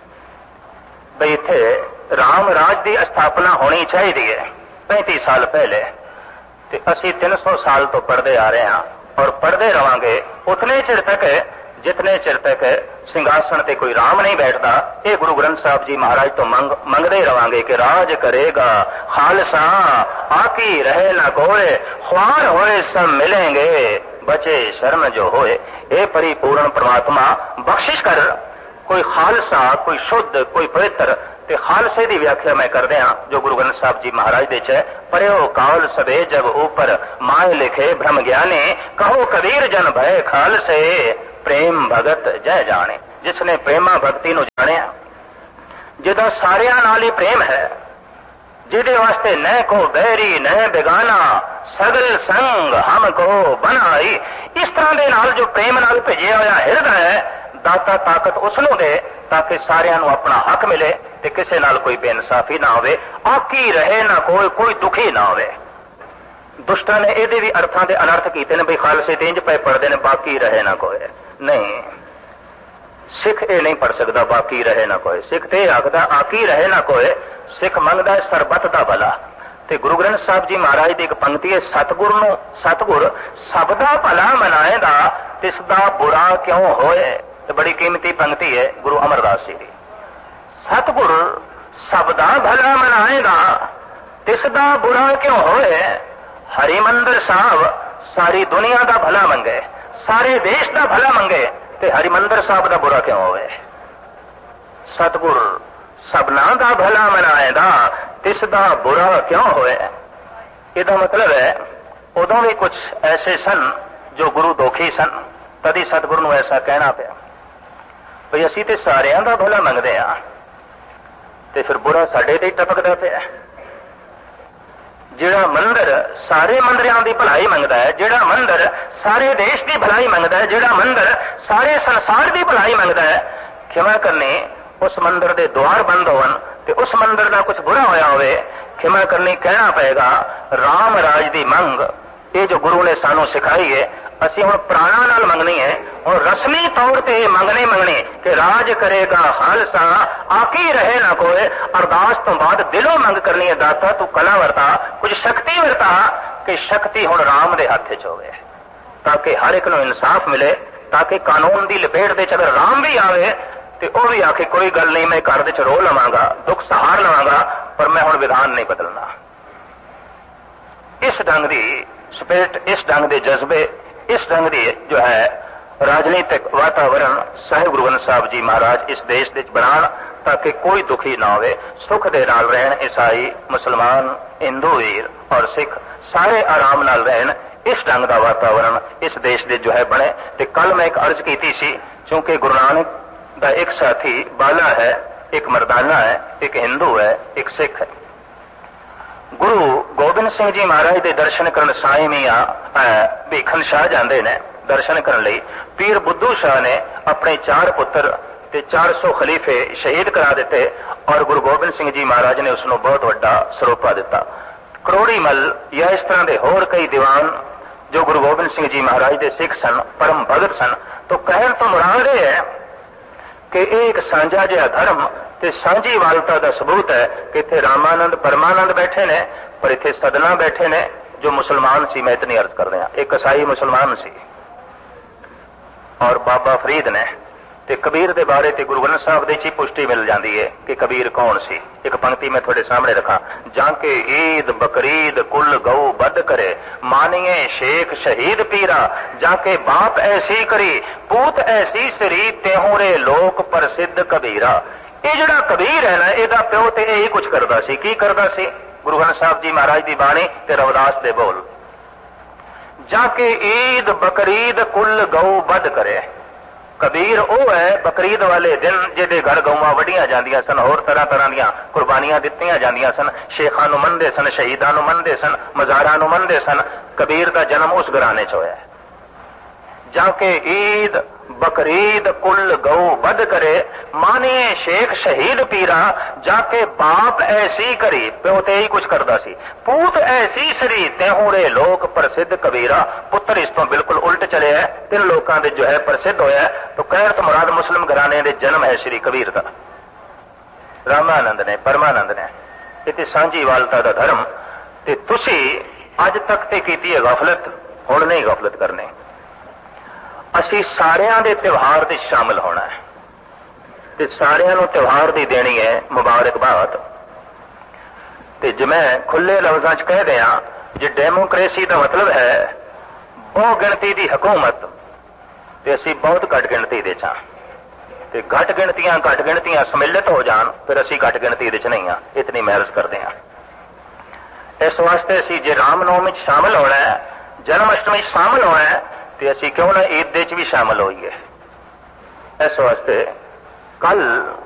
बई इत्थे राम राज की स्थापना होनी चाहिए 35 साल पहले, ते असी 300 साल तो पढ़ते आ रहे हैं और पढ़ते रवांगे उतने चिर तक जितने चिर तक सिंघासन ते कोई राम नहीं बैठता। ये गुरु ग्रंथ साहब जी महाराज तो मंगते रवांगे कि राज करेगा खालसा आकी रहे ना कोई, ख्वार होए सब मिलेंगे बचे शर्म जो होए। ये परिपूर्ण परमात्मा बख्शिश कर, कोई खालसा कोई शुद्ध कोई पवित्र ਤੇ ਖਾਲਸੇ ਦੀ ਵਿਆਖਿਆ ਮੈਂ ਕਰਦੇ ਹਾਂ ਜੋ ਗੁਰੂ ਗ੍ਰੰਥ ਸਾਹਿਬ ਜੀ ਮਹਾਰਾਜ ਦੇ ਚ ਹੈ। ਪਰਿਓ ਕਾਲ ਸਵੇ ਜਬ ਉਪਰ ਮਾਏ ਲਿਖੇ ਬ੍ਰਹਮ ਗਿਆਨੇ ਕਹੋ ਕਬੀਰ ਜਨ ਭਏ ਖਾਲਸੇ ਪ੍ਰੇਮ ਭਗਤ ਜੈ ਜਾਣੇ। ਜਿਸ ਨੇ ਪ੍ਰੇਮਾ ਭਗਤੀ ਨੂੰ ਜਾਣਿਆ, ਜਿਹਦਾ ਸਾਰਿਆਂ ਨਾਲ ਹੀ ਪ੍ਰੇਮ ਹੈ, ਜਿਹਦੇ ਵਾਸਤੇ ਨਹਿ ਕੋ ਬੈਰੀ ਨਹਿ ਬੇਗਾਨਾ ਸਗਲ ਸੰਗ ਹਮ ਕੋ ਬਣਾਈ, ਇਸ ਤਰ੍ਹਾਂ ਦੇ ਨਾਲ ਜੋ ਪ੍ਰੇਮ ਨਾਲ ਭੇਜਿਆ ਹੋਇਆ ਹਿਰਦਾ ਹੈ, ਦਾਤਾ ਤਾਕਤ ਉਸ ਨੂੰ ਦੇ ਤਾਂ ਕਿ ਸਾਰਿਆਂ ਨੂੰ ਆਪਣਾ ਹੱਕ ਮਿਲੇ ਤੇ ਕਿਸੇ ਨਾਲ ਕੋਈ ਬੇਇਨਸਾਫੀ ਨਾ ਹੋਵੇ, ਆਕੀ ਰਹੇ ਨਾ ਕੋਈ ਦੁਖੀ ਨਾ ਹੋਵੇ। ਦੁਸ਼ਟਾਂ ਨੇ ਇਹਦੇ ਵੀ ਅਰਥਾਂ ਦੇ ਅਨਰਥ ਕੀਤੇ ਨੇ, ਬਈ ਖਾਲਸੇ ਤੇ ਇੰਜ ਪਏ ਪੜਦੇ ਨੇ ਬਾਕੀ ਰਹੇ ਨਾ ਕੋਈ। ਨਹੀਂ, ਸਿੱਖ ਇਹ ਨਹੀਂ ਪੜ ਸਕਦਾ ਬਾਕੀ ਰਹੇ ਨਾ ਕੋਈ। ਸਿੱਖ ਤੇ ਇਹ ਆਖਦਾ ਆਕੀ ਰਹੇ ਨਾ ਕੋਈ। ਸਿੱਖ ਮੰਗਦਾ ਹੈ ਸਰਬੱਤ ਦਾ ਭਲਾ। ਤੇ ਗੁਰੂ ਗ੍ਰੰਥ ਸਾਹਿਬ ਜੀ ਮਹਾਰਾਜ ਦੀ ਇੱਕ ਪੰਕਤੀ ਹੈ, ਸਤਿਗੁਰ ਸਭ ਦਾ ਭਲਾ ਮਨਾਏਦਾ ਤਿਸ ਦਾ ਬੁਰਾ ਕਿਉਂ ਹੋਏ। ਤੇ ਬੜੀ ਕੀਮਤੀ ਪੰਕਤੀ ਹੈ ਗੁਰੂ ਅਮਰਦਾਸ ਜੀ ਦੀ। ਸਤਿਗੁਰ ਸਭ ਦਾ ਭਲਾ ਮਨਾਏਦਾ ਤਿਸ ਦਾ ਬੁਰਾ ਕਿਉਂ ਹੋਏ। ਹਰਿਮੰਦਰ ਸਾਹਿਬ ਸਾਰੀ ਦੁਨੀਆ ਦਾ ਭਲਾ ਮੰਗੇ, ਸਾਰੇ ਦੇਸ਼ ਦਾ ਭਲਾ ਮੰਗੇ, ਤੇ ਹਰਿਮੰਦਰ ਸਾਹਿਬ ਦਾ ਬੁਰਾ ਕਿਉਂ ਹੋਵੇ। ਸਤਿਗੁਰ ਸਭਨਾ ਦਾ ਭਲਾ ਮਨਾਏਦਾ ਤਿਸ ਦਾ ਬੁਰਾ ਕਿਉਂ ਹੋਏ। ਇਹਦਾ ਮਤਲਬ ਹੈ ਉਦੋਂ ਵੀ ਕੁਝ ਐਸੇ ਸਨ ਜੋ ਗੁਰੂ ਦੋਖੀ ਸਨ, ਤਦੀ ਸਤਿਗੁਰੂ ਨੂੰ ਐਸਾ ਕਹਿਣਾ ਪਿਆ ਬਈ ਅਸੀਂ ਤੇ ਸਾਰਿਆਂ ਦਾ ਭਲਾ ਮੰਗਦੇ ਹਾਂ ਤੇ ਫਿਰ ਬੁਰਾ ਸਾਡੇ ਤੇ ਹੀ ਟਪਕਦਾ ਪਿਆ। ਜਿਹੜਾ ਮੰਦਰ ਸਾਰੇ ਮੰਦਰਿਆਂ ਦੀ ਭਲਾਈ ਮੰਗਦਾ ਹੈ, ਜਿਹੜਾ ਮੰਦਰ ਸਾਰੇ ਦੇਸ਼ ਦੀ ਭਲਾਈ ਮੰਗਦਾ ਹੈ, ਜਿਹੜਾ ਮੰਦਰ ਸਾਰੇ ਸੰਸਾਰ ਦੀ ਭਲਾਈ ਮੰਗਦਾ ਹੈ, ਖਿਮਾ ਕਰਨੀ ਉਸ ਮੰਦਰ ਦੇ ਦੁਆਰ ਬੰਦ ਹੋਣ ਤੇ ਉਸ ਮੰਦਰ ਦਾ ਕੁਝ ਬੁਰਾ ਹੋਇਆ ਹੋਵੇ, ਖਿਮਾ ਕਰਨੀ ਕਹਿਣਾ ਪਏਗਾ ਰਾਮ ਰਾਜ ਦੀ ਮੰਗ। ਇਹ ਜੋ ਗੁਰੂ ਨੇ ਸਾਨੂੰ ਸਿਖਾਈ ਹੈ, ਅਸੀਂ ਹੁਣ ਪ੍ਰਾਣਾ ਨਾਲ ਮੰਗਣੀ ਹੈ। ਹੁਣ ਰਸਮੀ ਤੌਰ ਤੇ ਮੰਗਣੇ ਕਿ ਰਾਜ ਕਰੇਗਾ ਖਾਲਸਾ ਆਕੀ ਰਹੇ ਨਾ ਕੋਈ। ਅਰਦਾਸ ਤੋਂ ਬਾਅਦ ਦਿਲੋਂ ਮੰਗ ਕਰਨੀ ਹੈ, ਦਾਤਾ ਤੂੰ ਕਲਾ ਵਰਤਾ, ਕੁਝ ਸ਼ਕਤੀ ਵਰਤਾ ਕਿ ਸ਼ਕਤੀ ਹੁਣ ਰਾਮ ਦੇ ਹੱਥ 'ਚ ਹੋਵੇ, ਤਾਂ ਕਿ ਹਰ ਇੱਕ ਨੂੰ ਇਨਸਾਫ ਮਿਲੇ, ਤਾਂ ਕਿ ਕਾਨੂੰਨ ਦੀ ਲਪੇਟ ਦੇ 'ਚ ਅਗਰ ਰਾਮ ਵੀ ਆਵੇ ਤੇ ਉਹ ਵੀ ਆਖੇ ਕੋਈ ਗੱਲ ਨਹੀਂ, ਮੈਂ ਘਰ ਦੇ 'ਚ ਰੋ ਲਵਾਂਗਾ, ਦੁੱਖ ਸਹਾਰ ਲਵਾਂਗਾ, ਪਰ ਮੈਂ ਹੁਣ ਵਿਧਾਨ ਨਹੀਂ ਬਦਲਣਾ। ਇਸ ਢੰਗ ਦੀ ਸਪਿਰਿਟ, ਇਸ ਢੰਗ ਦੇ ਜਜ਼ਬੇ, ਇਸ ਢੰਗ ਦੀ ਜੋ ਹੈ ਰਾਜਨੀਤਿਕ ਵਾਤਾਵਰਣ ਸਾਹਿਬ ਗੁਰੂ ਗ੍ਰੰਥ ਸਾਹਿਬ ਜੀ ਮਹਾਰਾਜ ਇਸ ਦੇਸ਼ ਦੇ ਵਿੱਚ ਬਣਾਉਣ ਤਾਂ ਕਿ ਕੋਈ ਦੁਖੀ ਨਾ ਹੋਵੇ, ਸੁੱਖ ਦੇ ਨਾਲ ਰਹਿਣ। ਈਸਾਈ, ਮੁਸਲਮਾਨ, ਹਿੰਦੂ ਵੀਰ ਔਰ ਸਿੱਖ ਸਾਰੇ ਆਰਾਮ ਨਾਲ ਰਹਿਣ। ਇਸ ਢੰਗ ਦਾ ਵਾਤਾਵਰਣ ਇਸ ਦੇਸ਼ ਦੇ ਜੋ ਹੈ ਬਣੇ। ਤੇ ਕੱਲ ਮੈਂ ਇੱਕ ਅਰਜ਼ ਕੀਤੀ ਸੀ, ਕਿਉਂਕਿ ਗੁਰੂ ਨਾਨਕ ਦਾ ਇੱਕ ਸਾਥੀ ਬਾਲਾ ਹੈ, ਇੱਕ ਮਰਦਾਨਾ ਹੈ, ਇੱਕ ਹਿੰਦੂ ਹੈ, ਇੱਕ ਸਿੱਖ ਹੈ। ਗੁਰੂ ਗੋਬਿੰਦ ਸਿੰਘ ਜੀ ਮਹਾਰਾਜ ਦੇ ਦਰਸ਼ਨ ਕਰਨ ਸਾਈਂ ਮੀਆਂ ਭੀਖਨ ਸ਼ਾਹ ਜਾਂਦੇ ਨੇ ਦਰਸ਼ਨ ਕਰਨ ਲਈ। ਪੀਰ ਬੁੱਧੂ ਸ਼ਾਹ ਨੇ ਆਪਣੇ 4 ਪੁੱਤਰ ਤੇ 400 ਖਲੀਫੇ ਸ਼ਹੀਦ ਕਰਾ ਦਿੱਤੇ ਔਰ ਗੁਰੂ ਗੋਬਿੰਦ ਸਿੰਘ ਜੀ ਮਹਾਰਾਜ ਨੇ ਉਸ ਨੂੰ ਬਹੁਤ ਵੱਡਾ ਸਰੋਪਾ ਦਿੱਤਾ। ਕਰੋੜੀ ਮੱਲ ਜਾਂ ਇਸ ਤਰ੍ਹਾਂ ਦੇ ਹੋਰ ਕਈ ਦੀਵਾਨ ਜੋ ਗੁਰੂ ਗੋਬਿੰਦ ਸਿੰਘ ਜੀ ਮਹਾਰਾਜ ਦੇ ਸਿੱਖ ਸਨ, ਪਰਮ ਭਗਤ ਸਨ। ਤਾਂ ਕਹਿਣ ਤੋਂ ਮੁਰਾਦ ਇਹ ਹੈ ਕਿ ਇਹ ਇੱਕ ਸਾਂਝਾ ਜਿਹਾ ਧਰਮ ਤੇ ਸਾਂਝੀ ਵਾਲਤਾ ਦਾ ਸਬੂਤ ਹੈ ਕਿ ਇੱਥੇ ਰਾਮਾਨੰਦ ਪਰਮਾਨੰਦ ਬੈਠੇ ਨੇ, ਪਰ ਇੱਥੇ ਸਦਨਾ ਬੈਠੇ ਨੇ ਜੋ ਮੁਸਲਮਾਨ ਸੀ। ਮੈਂ ਇਤਨੀ ਅਰਜ਼ ਕਰਦੇ ਹਾਂ, ਇੱਕ ਈਸਾਈ ਮੁਸਲਮਾਨ ਸੀ ਔਰ ਬਾਬਾ ਫਰੀਦ ਨੇ। ਤੇ ਕਬੀਰ ਦੇ ਬਾਰੇ ਤੇ ਗੁਰੂ ਗ੍ਰੰਥ ਸਾਹਿਬ ਦੇ 'ਚ ਹੀ ਪੁਸ਼ਟੀ ਮਿਲ ਜਾਂਦੀ ਹੈ ਕਿ ਕਬੀਰ ਕੌਣ ਸੀ। ਇੱਕ ਪੰਕਤੀ ਮੈਂ ਤੁਹਾਡੇ ਸਾਹਮਣੇ ਰੱਖਾਂ, ਜਾਂ ਕੇ ਈਦ ਬਕਰੀਦ ਕੁੱਲ ਗਊ ਬੱਧ ਕਰੇ ਮਾਨੀਏ ਸ਼ੇਖ ਸ਼ਹੀਦ ਪੀਰਾ, ਜਾਂ ਕੇ ਬਾਪ ਐਸੀ ਕਰੀ ਪੂਤ ਐਸੀ ਸਰੀ ਤਿਹੋਰੇ ਲੋਕ ਪ੍ਰਸਿੱਧ ਕਬੀਰਾ। ਇਹ ਜਿਹੜਾ ਕਬੀਰ ਹੈ ਨਾ, ਇਹਦਾ ਪਿਓ ਤੇ ਇਹੀ ਕੁਝ ਕਰਦਾ ਸੀ। ਕੀ ਕਰਦਾ ਸੀ? ਗੁਰੂ ਗ੍ਰੰਥ ਸਾਹਿਬ ਜੀ ਮਹਾਰਾਜ ਦੀ ਬਾਣੀ ਤੇ ਰਵਿਦਾਸ ਦੇ ਬੋਲ, ਜਾਂ ਕਿ ਈਦ ਬਕਰੀਦ ਕੁੱਲ ਗਊ ਬੱਧ ਕਰੇ। ਕਬੀਰ ਉਹ ਹੈ ਬਕਰੀਦ ਵਾਲੇ ਦਿਨ ਜਿਹਦੇ ਘਰ ਗਊਆਂ ਵੱਢੀਆਂ ਜਾਂਦੀਆਂ ਸਨ, ਹੋਰ ਤਰ੍ਹਾਂ ਤਰ੍ਹਾਂ ਦੀਆਂ ਕੁਰਬਾਨੀਆਂ ਦਿੱਤੀਆਂ ਜਾਂਦੀਆਂ ਸਨ, ਸ਼ੇਖਾਂ ਨੂੰ ਮੰਨਦੇ ਸਨ, ਸ਼ਹੀਦਾਂ ਨੂੰ ਮੰਨਦੇ ਸਨ, ਮਜ਼ਾਰਾਂ ਨੂੰ ਮੰਨਦੇ ਸਨ। ਕਬੀਰ ਦਾ ਜਨਮ ਉਸ ਘਰਾਣੇ 'ਚ ਹੋਇਆ। ਜਾਂ ਕਿ ਈਦ ਬਕਰੀਦ ਕੁੱਲ ਗਊ ਬੱਧ ਕਰੇ ਮਾਨੀਏ ਸ਼ੇਖ ਸ਼ਹੀਦ ਪੀਰਾ, ਜਾਂ ਕੇ ਬਾਪ ਐਸੀ ਕਰੀ, ਪਿਓ ਤੇ ਹੀ ਕੁਝ ਕਰਦਾ ਸੀ, ਪੂਤ ਐਸੀ ਸਰੀ ਤਿਹੋਰੇ ਲੋਕ ਪ੍ਰਸਿੱਧ ਕਬੀਰਾ। ਪੁੱਤਰ ਇਸ ਤੋਂ ਬਿਲਕੁਲ ਉਲਟ ਚਲਿਆ, 3 ਲੋਕਾਂ ਦੇ ਜੋ ਹੈ ਪ੍ਰਸਿੱਧ ਹੋਇਆ। ਤਾਂ ਕਹਿਣ ਤੋਂ ਮੁਰਾਦ ਮੁਸਲਿਮ ਘਰਾਣੇ ਦੇ ਜਨਮ ਹੈ ਸ਼੍ਰੀ ਕਬੀਰ ਦਾ। ਰਾਮਾਨੰਦ ਨੇ, ਪਰਮਾਨੰਦ ਨੇ। ਇਹ ਤੇ ਸਾਂਝੀ ਵਾਲਤਾ ਦਾ ਧਰਮ। ਤੇ ਤੁਸੀਂ ਅੱਜ ਤੱਕ ਤੇ ਕੀਤੀ ਹੈ ਗਫਲਤ, ਹੁਣ ਨਹੀਂ ਗਫਲਤ ਕਰਨੀ। ਅਸੀਂ ਸਾਰਿਆਂ ਦੇ ਤਿਉਹਾਰ ਦੇ ਸ਼ਾਮਲ ਹੋਣਾ ਹੈ ਤੇ ਸਾਰਿਆਂ ਨੂੰ ਤਿਉਹਾਰ ਦੀ ਦੇਣੀ ਹੈ ਮੁਬਾਰਕਬਾਦ। ਤੇ ਜਿਵੇਂ ਖੁੱਲੇ ਲਫ਼ਜ਼ਾਂ 'ਚ ਕਹਿ ਦਿਆਂ, ਜੇ ਡੈਮੋਕ੍ਰੇਸੀ ਦਾ ਮਤਲਬ ਹੈ ਬਹੁ ਗਿਣਤੀ ਦੀ ਹਕੂਮਤ, ਤੇ ਅਸੀਂ ਬਹੁਤ ਘੱਟ ਗਿਣਤੀ ਦੇ 'ਚ। ਤੇ ਘੱਟ ਗਿਣਤੀਆਂ ਸਮਿਲਿਤ ਹੋ ਜਾਣ, ਫਿਰ ਅਸੀਂ ਘੱਟ ਗਿਣਤੀ ਵਿੱਚ ਨਹੀਂ ਹਾਂ, ਇਤਨੀ ਮਹਿਰਜ਼ ਕਰਦੇ ਹਾਂ। ਇਸ ਵਾਸਤੇ ਅਸੀਂ ਜੇ ਰਾਮਨੌਮੀ 'ਚ ਸ਼ਾਮਲ ਹੋਣਾ ਹੈ, ਜਨਮ ਅਸ਼ਟਮੀ 'ਚ ਸ਼ਾਮਲ ਹੋਣਾ ਹੈ, ਤੇ ਅਸੀਂ ਕਿਉਂ ਨਾ ਈਦ ਦੇ 'ਚ ਵੀ ਸ਼ਾਮਲ ਹੋਈਏ। ਇਸ ਵਾਸਤੇ ਕੱਲ